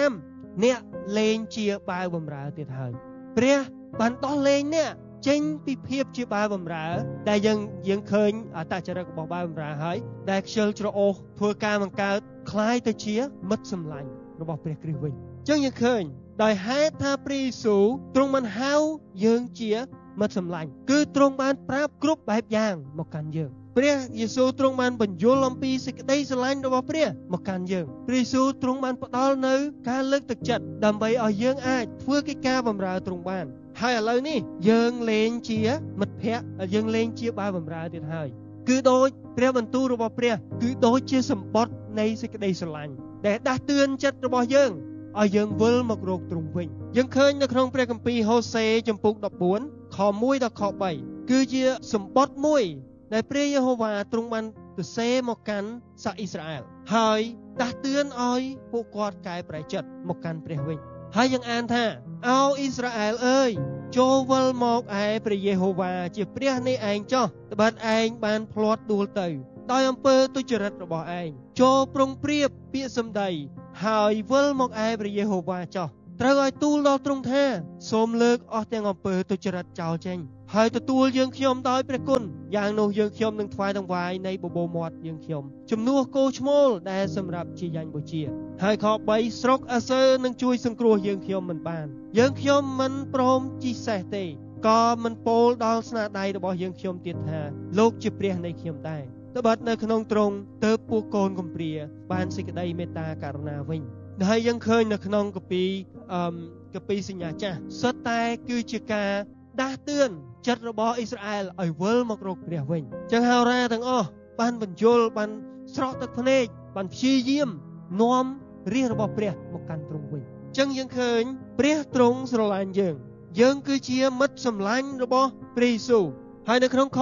15អ្នកលែងជាបាវបម្រើទៀតហើយព្រះបានដោះលែងអ្នកចេញពីភាពជាបាវបម្រើដែលយើងឃើញអត្តចរិតរបស់បាវបម្រើហើយដែលខ្ជិលច្រអូសធ្វើការបង្កើតคล้ายទៅជាមិត្តសម្លាញ់របស់ព្រះគ្រីស្ទវិញអញ្ចឹងយើងឃើញដោយហេតុថាព្រះយេស៊ូវទ្រង់បានហៅយើងជាមិត្តសម្លាញ់គឺទ្រង់បានប្រាប់គ្រប់បែបយ៉ាងមកកាន់យើងព្រះយេស៊ូវទ្រង់បានបញ្យល់អំពីសេចក្តីស្រឡាញ់របស់ព្រះមកកាន់យើងព្រះយេស៊ូវទ្រង់បានផ្ដល់នៅការលើកទឹកចិត្តដើម្បីឲ្យយើងអាចធ្វើកិច្ចការបម្រើទ្រង់បានហើយឥឡូវនេះយើងលែងជាមិត្តភក្តិយើងលែងជាបាវបម្រើទៀតហើយគឺដូចព្រះបន្ទូលរបស់ព្រះគឺដូចជាសម្បត្តិនៃសេចក្តីស្រឡាញ់ដែលដាស់តឿនចិត្តរបស់យើងឲ្យយើងវិលមករកទ្រង់វិញយើងឃើញនៅក្នុងព្រះគម្ពីរហូសេចំពុក14ខ1ដល់ខ3គឺជាសម្បត្តិមួយដែលព្រះយេហូវ៉ាទ្រង់បានសរសេរមកកាន់សាសអ៊ីស្រាអែលហើយដាស់តឿនឲ្យពួកគាត់កែប្រែចិត្តមកកាន់ព្រះវិញហើយយើងអានថាអោអ៊ីស្រាអែលអើយចូលវិលមកឯព្រះយេហូវ៉ាជាព្រះនៃឯងចុះត្បិតឯងបានភ្លាត់ដួលទៅដោយអំពើទុច្ចរិតរបស់ឯងចូលប្រុងប្រៀបពាក្យសម្ដីហើយវិលមកឯព្រះយេហូវ៉ាចុះត្រូវឲ្យទូលដល់ទ្រង់ថាសូមលើកអស់ទាំងអំពើទុច្ចរិតចោលចេញហើយទទួលយើងខ្ញុំដោយព្រះគុណយ៉ាងនោះយើងខ្ញុំនឹងថ្វាយដង្វាយនៃបបោមាត់យើងខ្ញុំជំនួសគោឈ្មោលដែលសម្រាប់ជាយ៉ាញ់បូជាហើយខ3ស្រុកអាសើនឹងជួយសង្គ្រោះយើងខ្ញុំមិនបានយើងខ្ញុំមិនព្រមជិះសេះទេក៏មិនពោលដល់ស្នាដៃរបស់យើងខ្ញុំទៀតថាលោកជាព្រះនៃខ្ញុំដែរត្បិតនៅក្នុងទ្រង់ទើបពួកកូនកំព្រាបានសេចក្តីមេត្តាករុណាវិញហើយយើងឃើញនៅក្នុងកាពីសញ្ញាចាស់សុទ្ធតែគឺជាការដាស់តឿនចិត្តរបស់អ៊ីស្រាអែលឲ្យវិលមករកព្រះវិញចឹងហោរាទាំងអស់បានបញ្យល់បានស្រក់ទឹកភ្នែកបានព្យាយាមនាំរាជរបស់ព្រះមកកាន់ទ្រង់វិញចឹងយើងឃើញព្រះទ្រង់ស្រឡាញ់យើងគឺជាមិត្តសម្លាញ់របស់ព្រះយេស៊ូវហើយនៅក្នុងខ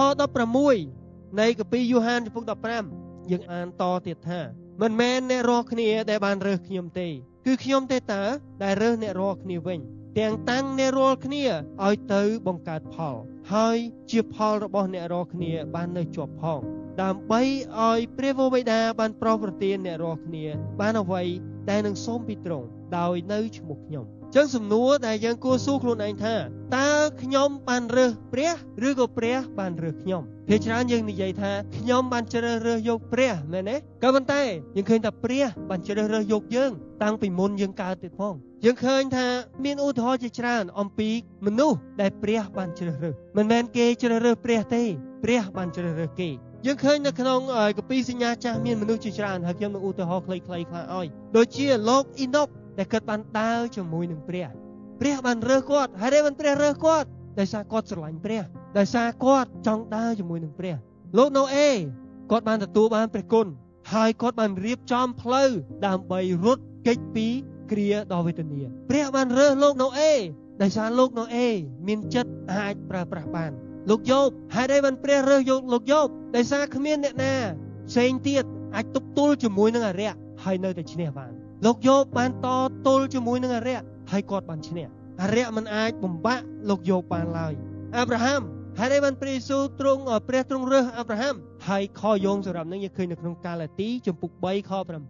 16នៃកាពីយូហានចំពុក15យើងអានតទៀតថាមិនមែនអ្នករាល់គ្នាដែលបានរើសខ្ញុំទេគឺខ្ញុំទេតើដែលរើសអ្នករាល់គ្នាវិញទាំងតាំងអ្នករាល់គ្នាឲ្យទៅបង្កើតផលហើយជាផលរបស់អ្នករាល់គ្នាបាននៅជាប់ផងដើម្បីឲ្យព្រះវរបិតាបានប្រោសប្រទានអ្នករាល់គ្នាបានអ្វីដែលនឹងសូមពីទ្រង់ដោយនៅឈ្មោះខ្ញុំចឹងសំណួរដែលយើងគួរសួរខ្លួនឯងថាតើខ្ញុំបានរើសព្រះឬក៏ព្រះបានរើសខ្ញុំភាគច្រើនយើងនិយាយថាខ្ញុំបានជ្រើសរើសយកព្រះមែនទេក៏ប៉ុន្តែយើងឃើញថាព្រះបានជ្រើសរើសយកយើងតាំងពីមុនយើងកើតទៀតផងយើងឃើញថាមានឧទាហរណ៍ជាច្រើនអំពីមនុស្សដែលព្រះបានជ្រើសរើសមិនមែនគេជ្រើសរើសព្រះទេព្រះបានជ្រើសរើសគេយើងឃើញនៅក្នុងកាពីសញ្ញាចាស់មានមនុស្សជាច្រើនហើយខ្ញុំនឹងឧទាហរណ៍ខ្លីៗខ្លះឲ្យដូចជាលោកអ៊ីណុកដែលគាត់បានដើរជាមួយនឹងព្រះបានរើសគាត់ហើយដែលបានព្រះរើសគាត់ដោយសារគាត់ស្រឡាញ់ព្រះដោយសារគាត់ចង់ដើរជាមួយនឹងព្រះលោកណូអេគាត់បានទទួលបានព្រះគុណហើយគាត់បានរៀបចំផ្លូវដើម្បីរត់គេចពីគ្រាដ៏វេទនាព្រះបានរើសលោកណូអេដោយសារលោកណូអេមានចិត្តអាចប្រើប្រាស់បានលោកយ៉ូបហើយដែលបានព្រះរើសយកលោកយ៉ូបដោយសារគ្មានអ្នកណាផ្សេងទៀតអាចទប់ទល់ជាមួយនឹងអរិយហើយនៅតែឈ្នះបានលោកយ៉ូបបានតទល់ជាមួយនឹងអរិយហើយគាត់បានឈ្នះអរិយមិនអាចបំបាក់លោកយ៉ូបបានឡើយអាប់រ៉ាហាំហើយដែលបានព្រះយេស៊ូវទ្រង់ព្រះទ្រង់រើសអាប់រ៉ាហាំហើយខយោងសម្រាប់នឹងយើងឃើញនៅក្នុងកាឡាទីចំពុក3ខ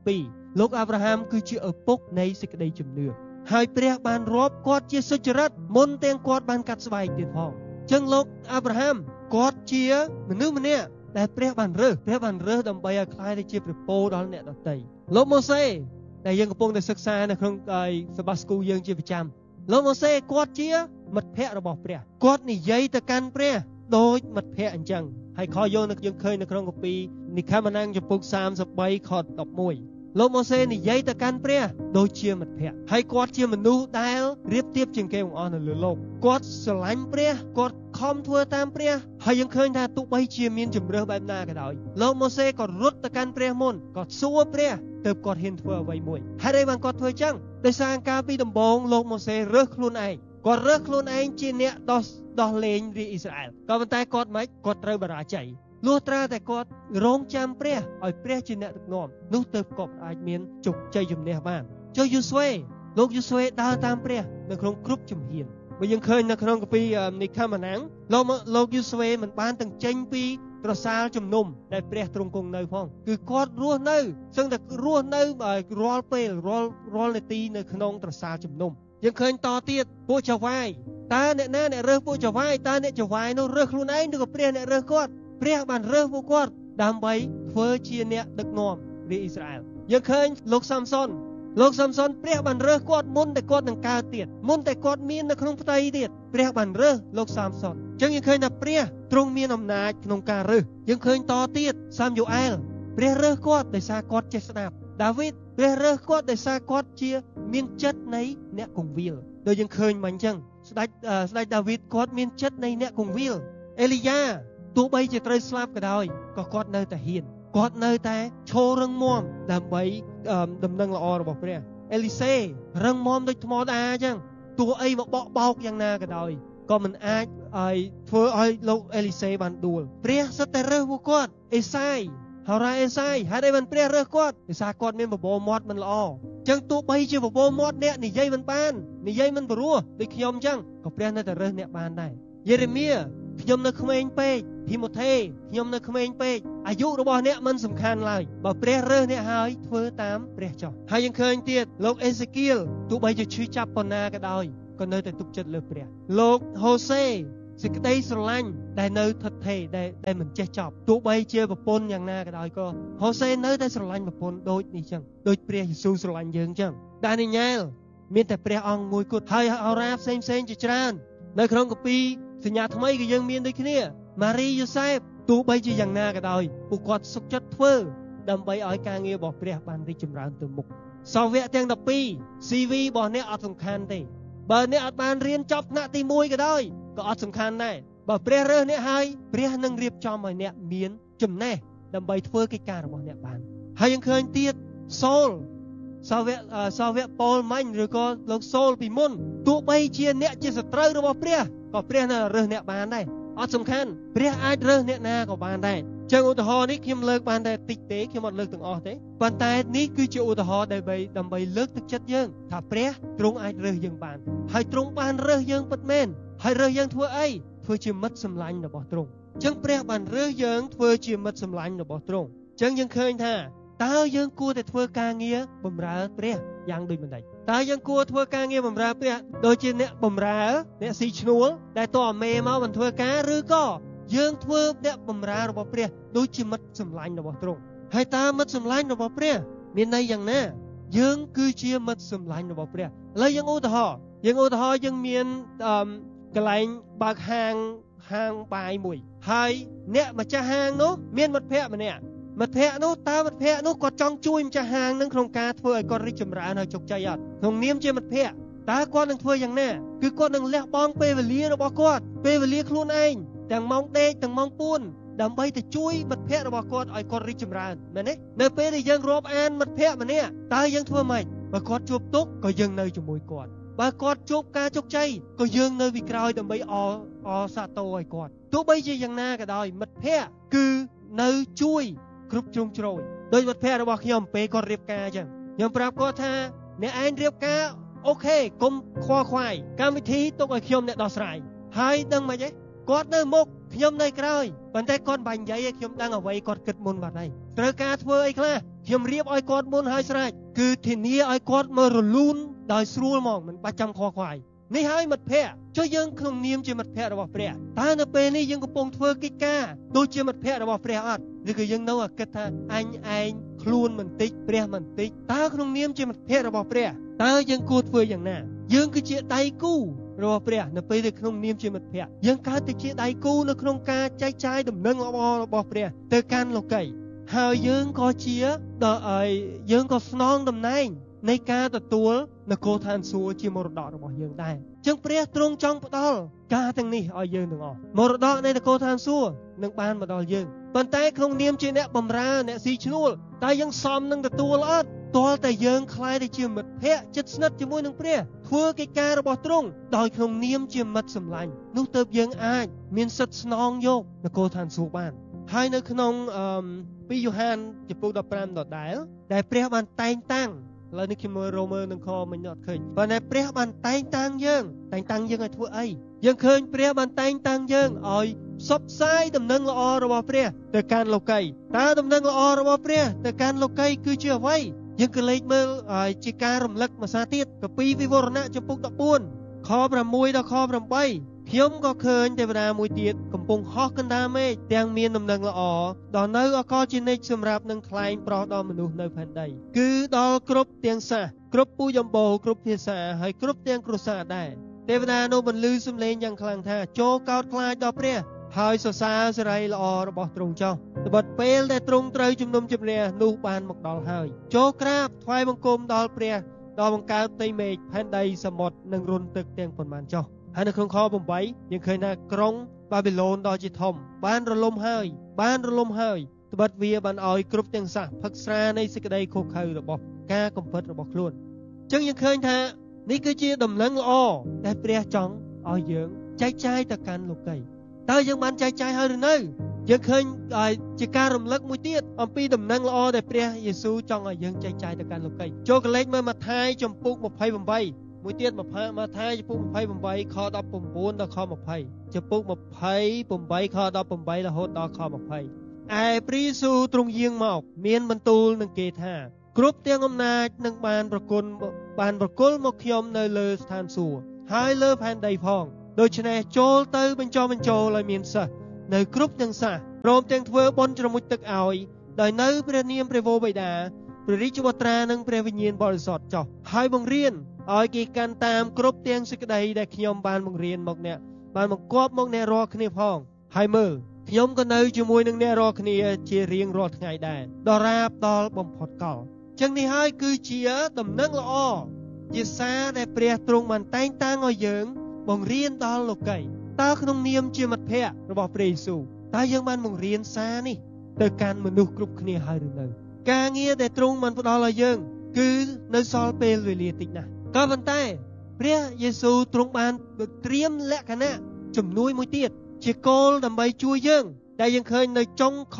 7លោកអាប់រ៉ាហាំគឺជាឪពុកនៃសេចក្តីជំនឿហើយព្រះបានរាប់គាត់ជាសុចរិតមុនទាំងគាត់បានកាត់ស្បែកទៀតផងចឹងលោកអាប់រ៉ាហាំគាត់ជាមនុស្សម្នាក់ដែលព្រះបានរើសដើម្បីឲ្យក្លាយទៅជាព្រះពរដល់អ្នកដទៃលោកម៉ូសេដែលយើងកំពុងតែសិក្សានៅក្នុងសបាស្គូយើងជាប្រចាំលោកម៉ូសេគាត់ជាមិត្តភក្តិរបស់ព្រះគាត់និយាយទៅកាន់ព្រះដូចមិត្តភក្តិអញ្ចឹងហើយខយើងឃើញនៅក្នុងកាពីនិកាម៉ានាំងចំពុក33ខ11លោកម៉ូសេនិយាយទៅកាន់ព្រះដូចជាមិត្តភក្តិហើយគាត់ជាមនុស្សដែលរៀបទៀបជាងគេបង្អស់នៅលើលោកគាត់ស្រឡាញ់ព្រះគាត់ខំធ្វើតាមព្រះហើយយើងឃើញថាទោះបីជាមានជំរឿសបែបណាក៏ដោយលោកម៉ូសេក៏រត់ទៅកាន់ព្រះមុនគាត់សួរព្រះទើបគាត់ហ៊ានធ្វើអ្វីមួយហើយដែលបានគាត់ធ្វើចឹងដោយសារកាលពីដំបូងលោកម៉ូសេរើសខ្លួនឯងគាត់រើសខ្លួនឯងជាអ្នកដោះលែងរាជអ៊ីស្រាអែលក៏ប៉ុន្តែគាត់ត្រូវបរាជ័យលុះត្រាតែគាត់រងចាំព្រះឲ្យព្រះជាអ្នកដឹកនាំនោះទើបគាត់អាចមានជោគជ័យជំនះបានចុះលោកយូស្វេដើរតាមព្រះនៅក្នុងគ្រប់ជំហានបើយើងឃើញនៅក្នុងកាពីនិកាម៉ានាំងលោកយូស្វេមិនបានទាំងចេញពីត្រសាលជំនុំដែលព្រះទ្រង់គង់នៅផងគឺគាត់រស់នៅសឹងតែរស់នៅរាល់ពេលរាល់នាទីនៅក្នុងត្រសាលជំនុំយើងឃើញតទៀតពួកចៅហ្វាយតើអ្នកណាអ្នករើសពួកចៅហ្វាយតើអ្នកចៅហ្វាយនោះរើសខ្លួនឯងឬក៏ព្រះអ្នករើសគាត់ព្រះបានរើសពួកគាត់ដើម្បីធ្វើជាអ្នកដឹកនាំរាជអ៊ីស្រាអែលយើងឃើញលោកសាំសុនព្រះបានរើសគាត់មុនតែគាត់នឹងកើតទៀតមុនតែគាត់មាននៅក្នុងផ្ទៃទៀតព្រះបានរើសលោកសាំសុនអញ្ចឹងយើងឃើញថាព្រះទ្រង់មានអំណាចក្នុងការរើសយើងឃើញតទៀតសាមយូអែលព្រះរើសគាត់ដោយសារគាត់ចេះស្ដាប់ដាវីតព្រះរើសគាត់ដោយសារគាត់ជាមានចិត្តនៃអ្នកគង្វាលដូចយើងឃើញមកអញ្ចឹងស្ដេចដាវីតគាត់មានចិត្តនៃអ្នកគង្វាលអេលីយ៉ាទោះបីជាត្រូវស្លាប់ក៏ដោយក៏គាត់នៅតែហ៊ានគាត់នៅតែឈររឹងមាំដើម្បីដំណឹងល្អរបស់ព្រះអេលីសេរឹងមាំដូចថ្មដាអញ្ចឹងទោះអីមកបោកយ៉ាងណាក៏ដោយក៏មិនអាចឲ្យធ្វើឲ្យលោកអេលីសេបានដួលព្រះសិតតែរើសពួកគាត់អេសាយហោរ៉ាអេសាយហើយដែលបានព្រះរើសគាត់ដោយសារគាត់មានបបោមាត់មិនល្អចឹងទោះបីជាបបោមាត់អ្នកនិយាយមិនបាននិយាយមិនព្រោះដូចខ្ញុំចឹងក៏ព្រះនៅតែរើសអ្នកបានដែរយេរេមៀខ្ញុំនៅក្មេងពេកធីម៉ូថេខ្ញុំនៅក្មេងពេកអាយុរបស់អ្នកមិនសំខាន់ឡើយបើព្រះរើសអ្នកហើយធ្វើតាមព្រះចុះហើយយើងឃើញទៀតលោកអេសេគៀលទោះបីជាឈឺចាប់ប៉ុណ្ណាក៏ដោយក៏នៅតែទុកចិត្តលើព្រះលោកហូសេសេចក្តីស្រឡាញ់ដែលនៅថិតថេរដែលមិនចេះចប់ទោះបីជាប្រពន្ធយ៉ាងណាក៏ដោយក៏ហូសេនៅតែស្រឡាញ់ប្រពន្ធដូចនេះចឹងដូចព្រះយេស៊ូវស្រឡាញ់យើងចឹងដានីយ៉ែលមានតែព្រះអង្គមួយគត់ហើយហោរាផ្សេងជាច្រើននៅក្នុងគម្ពីរសញ្ញាថ្មីក៏យើងមានដូចគ្នាម៉ារីយូសេបទោះបីជាយ៉ាងណាក៏ដោយពួកគាត់សុខចិត្តធ្វើដើម្បីឲ្យការងាររបស់ព្រះបានរីកចម្រើនទៅមុខសាវកទាំង12 CV របស់អ្នកអត់សំខាន់ទេបើអ្នកអត់បានរៀនចប់ថ្នាក់ទី1ក៏ដោយក៏អត់សំខាន់ដែរបើព្រះរើសអ្នកហើយព្រះនឹងរៀបចំឲ្យអ្នកមានចំណេះដើម្បីធ្វើកិច្ចការរបស់អ្នកបានហើយយើងឃើញទៀតសូលសាវកប៉ូលម៉ាញ់ឬក៏លោកសូលពីមុនទោះបីជាអ្នកជាសត្រូវរបស់ព្រះក៏ព្រះនៅរើសអ្នកបានដែរអត់សំខាន់ព្រះអាចរើសអ្នកណាក៏បានដែរចឹងឧទាហរណ៍នេះខ្ញុំលើកបានតែតិចទេខ្ញុំអត់លើកទាំងអស់ទេប៉ុន្តែនេះគឺជាឧទាហរណ៍ដើម្បីលើកទឹកចិត្តយើងថាព្រះទ្រង់អាចរើសយើងបានហើយទ្រង់បានរើសយើងពិតមែនហើយរើសយើងធ្វើអីធ្វើជាមិត្តសម្លាញ់របស់ទ្រង់ចឹងព្រះបានរើសយើងធ្វើជាមិត្តសម្លាញ់របស់ទ្រង់ចឹងយើងឃើញថាតើយើងគួរតែធ្វើការងារបម្រើព្រះយ៉ាងដូចម្តេចតើយើងគួរធ្វើការងារបម្រើព្រះដូចជាអ្នកបម្រើអ្នកស៊ីឈ្នួលដែលតមេមកមិនធ្វើការឬក៏យើងធ្វើអ្នកបម្រើរបស់ព្រះដូចជាមិត្តសម្លាញ់របស់ទ្រង់ហើយតើមិត្តសម្លាញ់របស់ព្រះមានន័យយ៉ាងណាយើងគឺជាមិត្តសម្លាញ់របស់ព្រះឥឡូវយើងឧទាហរណ៍យើងមានកន្លែងបើកហាងបាយមួយហើយអ្នកម្ចាស់ហាងនោះមានមិត្តភក្តិម្នាក់មិត្តភក្តិនោះគាត់ចង់ជួយម្ចាស់ហាងនឹងក្នុងការធ្វើឲ្យគាត់រីកចម្រើនហើយជោគជ័យអត់ក្នុងនាមជាមិត្តភក្តិតើគាត់នឹងធ្វើយ៉ាងណាគឺគាត់នឹងលះបង់ពេលវេលារបស់គាត់ពេលវេលាខ្លួនឯងទាំងម៉ោងដេកទាំងម៉ោងពួនដើម្បីទៅជួយមិត្តភក្តិរបស់គាត់ឲ្យគាត់រីកចម្រើនមែនទេនៅពេលដែលយើងរាប់អានមិត្តភក្តិម្នាក់តើយើងធ្វើម៉េចបើគាត់ជួបទុក្ខក៏យើងនៅជាមួយគាត់បើគាត់ជួបការជោគជ័យក៏យើងនៅពីក្រោយដើម្បីអសាទរឲ្យគាត់ទោះបីជាយ៉ាងណាក៏ដោយមិត្តភក្តិគឺនៅជួយគ្រប់ជ្រុងជ្រោយដោយមិត្តភក្តិរបស់ខ្ញុំពេលគាត់រៀបការអញ្ចឹងខ្ញុំប្រាប់គាត់ថាអ្នកឯងរៀបការអូខេកុំខ្វល់ខ្វាយកម្មវិធីទុកឲ្យខ្ញុំអ្នកដោះស្រាយហើយដឹងមិនទេគាត់នៅមុខខ្ញុំនៅក្រោយប៉ុន្តែគាត់បាញ់និយាយឲ្យខ្ញុំដឹងអ្វីគាត់គិតមុនបាត់ហើយត្រូវការធ្វើអីខ្លះខ្ញុំរៀបឲ្យគាត់មុនហើយស្រេចគឺធានាឲ្យគាត់មើលរលូនដោយស្រួលហ្មងមិនបាច់ចាំខ្វល់ខ្វាយនេះហើយមិត្តភក្តិចុះយើងក្នុងនាមជាមិត្តភក្តិរបស់ព្រះតើនៅពេលនេះយើងកំពុងធ្វើកិច្ចការដូចជាមិត្តភក្តិរបស់ព្រះអត់ឬក៏យើងនៅគិតថាអញឯងខ្លួនមិនតិចព្រះមិនតិចតើក្នុងនាមជាមិត្តភក្តិរបស់ព្រះតើយើងគួរធ្វើយ៉ាងណាយើងគឺជាដៃគូរបស់ព្រះនៅពេលដែលក្នុងនាមជាមិត្តភក្តិយើងកើតទៅជាដៃគូនៅក្នុងការចែកចាយដំណឹងរបស់ព្រះទៅកាន់លោកីហើយយើងក៏យើងក៏ស្នងតំណែងនៃការទទួលនគរឋានសួគ៌ជាមរតករបស់យើងដែរចឹងព្រះទ្រង់ចង់ផ្ដល់ការទាំងនេះឲ្យយើងទាំងអស់មរតកនៃនគរឋានសួគ៌នឹងបានមកដល់យើងប៉ុន្តែក្នុងនាមជាអ្នកបម្រើអ្នកស៊ីឈ្នួលតើយើងសមនឹងទទួលអត់ទាល់តែយើងខ្លាយទៅជាមិត្តភក្តិជិតស្និទ្ធជាមួយនឹងព្រះធ្វើកិច្ចការរបស់ទ្រង់ដោយក្នុងនាមជាមិត្តសម្លាញ់នោះទើបយើងអាចមានសិទ្ធិស្នងយកនគរឋានសួគ៌បានហើយនៅក្នុង2យូហានចំពុក15ដដែលព្រះបានតែងតាំងឥឡូវនេះខ្ញុំមើលនឹងខមិនអត់ឃើញប៉ុន្តែព្រះបានតែងតាំងយើងឲ្យធ្វើអីយើងឃើញព្រះបានតែងតាំងយើងឲ្យផ្សព្វផ្សាយដំណឹងល្អរបស់ព្រះទៅកាន់លោកីតើដំណឹងល្អរបស់ព្រះទៅកាន់លោកីគឺជាអ្វីយើងក៏លេចមើលជាការរំលឹកមួយសារទៀតកាពីវិវរណៈចំពុក14ខ6ដល់ខ8ខ្ញុំក៏ឃើញទេវតាមួយទៀតកំពុងហោះកណ្ដាលមេឃទាំងមានដំណឹងល្អដល់នៅអកលជានិច្ចសម្រាប់នឹងថ្លែងប្រោសដល់មនុស្សនៅផែនដីគឺដល់គ្រប់ទាំងសាសគ្រប់ពូជអម្បូរគ្រប់ភាសាហើយគ្រប់ទាំងគ្រួសារដែរទេវតានោះបន្លឺសំឡេងយ៉ាងខ្លាំងថាចូលកោតខ្លាចដល់ព្រះហើយសរសើរសេរីល្អរបស់ទ្រង់ចុះត្បិតពេលដែលទ្រង់ត្រូវជំនុំជម្រះនោះបានមកដល់ហើយចូលក្រាបថ្វាយបង្គំដល់ព្រះដល់បង្កើតផ្ទៃមេឃផែនដីសមុទ្រនិងរុនទឹកទាំងប៉ុន្មានចុះហើយនៅក្នុងខ8យើងឃើញថាក្រុងបាប៊ីឡូនដ៏ជាធំបានរលំហើយត្បិតវាបានឲ្យគ្រប់ទាំងសាសផឹកស្រានៃសេចក្តីខុសខើរបស់ការកំពិតរបស់ខ្លួនអញ្ចឹងយើងឃើញថានេះគឺជាដំណឹងល្អដែលព្រះចង់ឲ្យយើងចែកចាយទៅកាន់លោកីតើយើងបានចែកចាយហើយឬនៅយើងឃើញជាការរំលឹកមួយទៀតអំពីដំណឹងល្អដែលព្រះយេស៊ូវចង់ឲ្យយើងចែកចាយទៅកាន់លោកីចូលកលេចមើលម៉ាថាយចំពុក28មួយទៀតម៉ាថាយចំពុក28ខ19ដល់ខ20ចំពុក28ខ18រហូតដល់ខ20ឯព្រះយេស៊ូវទ្រង់យាងមកមានបន្ទូលនឹងគេថាគ្រប់ទាំងអំណាចនឹងបានប្រគល់មកខ្ញុំនៅលើស្ថានសួគ៌ហើយលើផែនដីផងដូច្នេះចូលទៅបញ្ចុះបញ្ចូលឲ្យមានសិស្សនៅគ្រប់ទាំងសាសព្រមទាំងធ្វើបុណ្យជ្រមុជទឹកឲ្យដោយនៅព្រះនាមព្រះវរបិតាព្រះរាជបុត្រានិងព្រះវិញ្ញាណបរិសុទ្ធចុះហើយបង្រៀនឲ្យគេកាន់តាមគ្រប់ទាំងសេចក្តីដែលខ្ញុំបានបង្រៀនមកអ្នកបានបង្គាប់មកអ្នករាល់គ្នាផងហើយមើលខ្ញុំក៏នៅជាមួយនឹងអ្នករាល់គ្នាជារៀងរាល់ថ្ងៃដែរដល់រាបដល់បំផុតកលចឹងនេះហើយគឺជាដំណឹងល្អជាសារដែលព្រះទ្រង់បានតែងតាំងឲ្យយើងបង្រៀនដល់លោកីតើក្នុងនាមជាមិត្តភក្តិរបស់ព្រះយេស៊ូវតើយើងបានបង្រៀនសារនេះទៅកាន់មនុស្សគ្រប់គ្នាហើយឬនៅការងារដែលទ្រង់បានផ្ដល់ឲ្យយើងគឺនៅសល់ពេលវេលាតិចណាស់ក៏ប៉ុន្តែព្រះយេស៊ូវទ្រង់បានត្រៀមលក្ខណៈជំនួយមួយទៀតជាគោលដើម្បីជួយយើងដែលយើងឃើញនៅចុងខ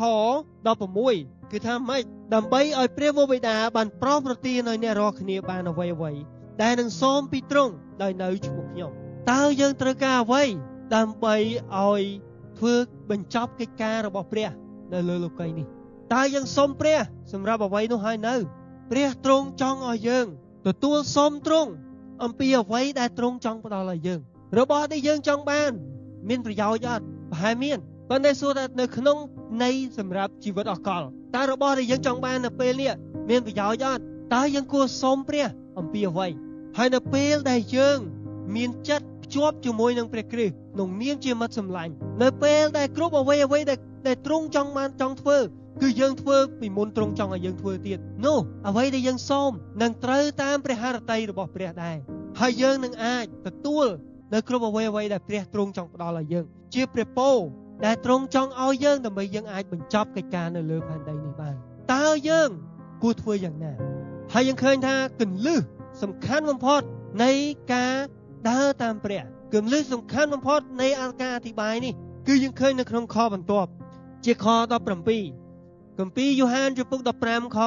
16គឺថាម៉េចដើម្បីឲ្យព្រះវរបិតាបានប្រោសប្រទានឲ្យអ្នករាល់គ្នាបានអ្វីដែលនឹងសូមពីទ្រង់ដោយនៅឈ្មោះខ្ញុំតើយើងត្រូវការអ្វីដើម្បីឲ្យធ្វើបញ្ចប់កិច្ចការរបស់ព្រះនៅលើលោកីនេះតើយើងសូមព្រះសម្រាប់អ្វីនោះហើយនៅព្រះទ្រង់ចង់ឲ្យយើងទទួលសូមទ្រង់អំពីអ្វីដែលទ្រង់ចង់ផ្ដល់ឲ្យយើងរបស់ដែលយើងចង់បានមានប្រយោជន៍អត់ប្រហែលមានប៉ុន្តែសួរថានៅក្នុងនៃសម្រាប់ជីវិតអកលតើរបស់ដែលយើងចង់បាននៅពេលនេះមានប្រយោជន៍អត់តើយើងគួរសូមព្រះអំពីអ្វីហើយនៅពេលដែលយើងមានចិត្តភ្ជាប់ជាមួយនឹងព្រះគ្រីស្ទក្នុងនាមជាមិត្តសម្លាញ់នៅពេលដែលគ្រប់អ្វីដែលទ្រង់ចង់ធ្វើគឺយើងធ្វើពីមុនទ្រង់ចង់ឲ្យយើងធ្វើទៀតនោះអ្វីដែលយើងសូមនឹងត្រូវតាមព្រះハរតីរបស់ព្រះដែរហើយយើងនឹងអាចទទួលនៅគ្រប់អ្វីដែលព្រះទ្រង់ចង់ផ្ដល់ឲ្យយើងជាព្រះពរដែលទ្រង់ចង់ឲ្យយើងដើម្បីយើងអាចបញ្ចប់កិច្ចការនៅលើផែនដីនេះបានតើយើងគួរធ្វើយ៉ាងណាហើយយើងឃើញថាគន្លឹះសំខាន់បំផុតនៃការដើរតាមព្រះគន្លឹះសំខាន់បំផុតនៃការអធិប្បាយនេះគឺយើងឃើញនៅក្នុងខបន្ទាប់ជាខ17គម្ពីរយូហានជំពូក15ខ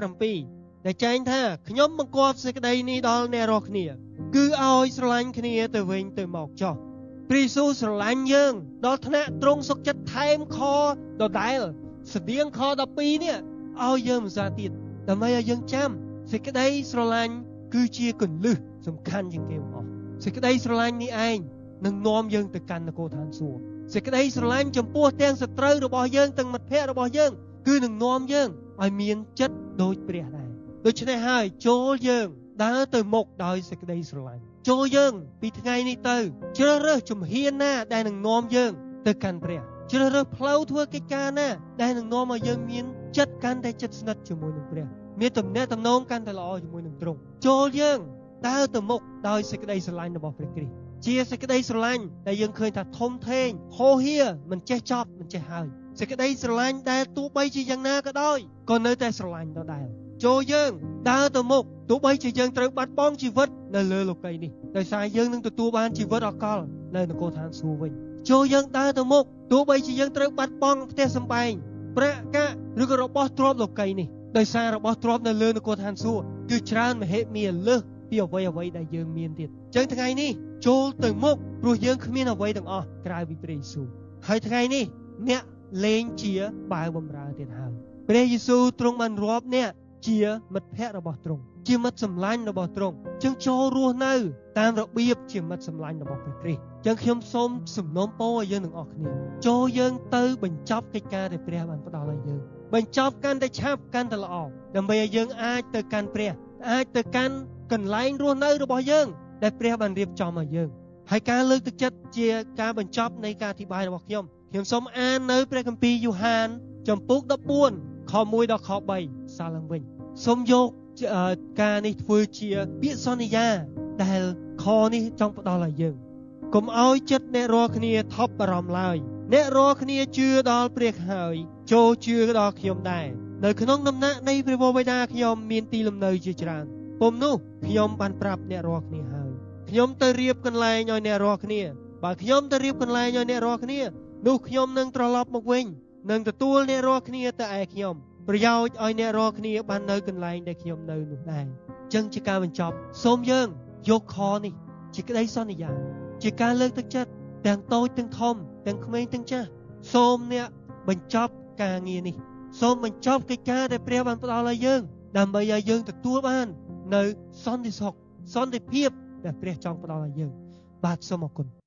17ដែលចែងថាខ្ញុំបង្គាប់សេចក្តីនេះដល់អ្នករាល់គ្នាគឺឲ្យស្រឡាញ់គ្នាទៅវិញទៅមកចុះព្រះយេស៊ូវស្រឡាញ់យើងដល់ថ្នាក់ទ្រង់សុខចិត្តថែមខដដែលស្តៀងខ12នេះឲ្យយើងម្សិលទៀតដើម្បីឲ្យយើងចាំសេចក្តីស្រឡាញ់គឺជាគន្លឹះសំខាន់ជាងគេបងសេចក្តីស្រឡាញ់នេះឯងនឹងនាំយើងទៅកាន់នគរឋានសួគ៌សេចក្តីស្រឡាញ់ចំពោះទាំងសត្រូវរបស់យើងទាំងមិត្តភក្តិរបស់យើងគឺនឹងនាំយើងឲ្យមានចិត្តដូចព្រះដែរដូច្នេះហើយចូលយើងដើរទៅមុខដោយសេចក្តីស្រឡាញ់ចូលយើងពីថ្ងៃនេះទៅជ្រើសរើសជំហានណាដែលនឹងនាំយើងទៅកាន់ព្រះជ្រើសរើសផ្លូវធ្វើកិច្ចការណាដែលនឹងនាំឲ្យយើងមានចិត្តកាន់តែជិតស្និទ្ធជាមួយនឹងព្រះមានទំនាក់ទំនងកាន់តែល្អជាមួយនឹងទ្រង់ចូលយើងដើរទៅមុខដោយសេចក្តីស្រឡាញ់របស់ព្រះគ្រីស្ទជាសេចក្តីស្រឡាញ់ដែលយើងឃើញថាធំធេងហូរហៀមិនចេះចប់មិនចេះហើយសេចក្តីស្រឡាញ់ដែលទោះបីជាយ៉ាងណាក៏ដោយក៏នៅតែស្រឡាញ់ដដែលចូលយើងដើរទៅមុខទោះបីជាយើងត្រូវបាត់បង់ជីវិតនៅលើលោកីនេះដោយសារយើងនឹងទទួលបានជីវិតអកលនៅនគរឋានសួគ៌វិញចូលយើងដើរទៅមុខទោះបីជាយើងត្រូវបាត់បង់ផ្ទះសម្បែងប្រាក់កាក់ឬក៏របស់ទ្រព្យលោកីនេះដោយសាររបស់ទ្រព្យនៅលើនគរឋានសួគ៌គឺច្រើនមហិមាលើសពីអ្វីដែលយើងមានទៀតអញ្ចឹងថ្ងៃនេះចូលទៅមុខព្រោះយើងគ្មានអ្វីទាំងអស់ក្រៅពីព្រះយេស៊ូវហើយថ្ងៃនេះអ្នកលែងជាបាវបម្រើទៀតហើយព្រះយេស៊ូវទ្រង់បានរាប់អ្នកជាមិត្តភក្តិរបស់ទ្រង់ជាមិត្តសម្លាញ់របស់ទ្រង់ចឹងចូលរស់នៅតាមរបៀបជាមិត្តសម្លាញ់របស់ព្រះគ្រីស្ទចឹងខ្ញុំសូមសំណូមពរឲ្យយើងទាំងអស់គ្នាចូលយើងទៅបញ្ចប់កិច្ចការដែលព្រះបានផ្ដល់ឲ្យយើងបញ្ចប់កាន់តែឆាប់កាន់តែល្អដើម្បីឲ្យយើងអាចទៅកាន់ព្រះអាចទៅកាន់កន្លែងរស់នៅរបស់យើងដែលព្រះបានរៀបចំឲ្យយើងហើយការលើកទឹកចិត្តជាការបញ្ចប់នៃការអធិប្បាយរបស់ខ្ញុំសូមអាននៅព្រះគម្ពីរយូហានចំពុក14ខ1ដល់ខ3សាឡើងវិញសូមយកការនេះធ្វើជាពាក្យសន្យាដែលខនេះចង់ផ្ដល់ឲ្យយើងកុំឲ្យចិត្តអ្នករាល់គ្នាថប់បារម្ភឡើយអ្នករាល់គ្នាជឿដល់ព្រះហើយចូលជឿដល់ខ្ញុំដែរនៅក្នុងដំណាក់នៃព្រះវរបិតាខ្ញុំមានទីលំនៅជាច្រើនពុំនោះខ្ញុំបានប្រាប់អ្នករាល់គ្នាហើយខ្ញុំទៅរៀបកន្លែងឲ្យអ្នករាល់គ្នាបើខ្ញុំទៅរៀបកន្លែងឲ្យអ្នករាល់គ្នានោះខ្ញុំនឹងត្រឡប់មកវិញនឹងទទួលអ្នករាល់គ្នាទៅឯខ្ញុំប្រយោជន៍ឲ្យអ្នករាល់គ្នាបាននៅកន្លែងដែលខ្ញុំនៅនោះដែរចឹងជាការបញ្ចប់សូមយើងយកខនេះជាក្តីសន្យាជាការលើកទឹកចិត្តទាំងតូចទាំងធំទាំងក្មេងទាំងចាស់សូមអ្នកបញ្ចប់ការងារនេះសូមបញ្ចប់កិច្ចការដែលព្រះបានផ្ដល់ឲ្យយើងដើម្បីឲ្យយើងទទួលបាននៅសន្តិសុខសន្តិភាពដែលព្រះចង់ផ្ដល់ឲ្យយើងបាទសូមអរគុណ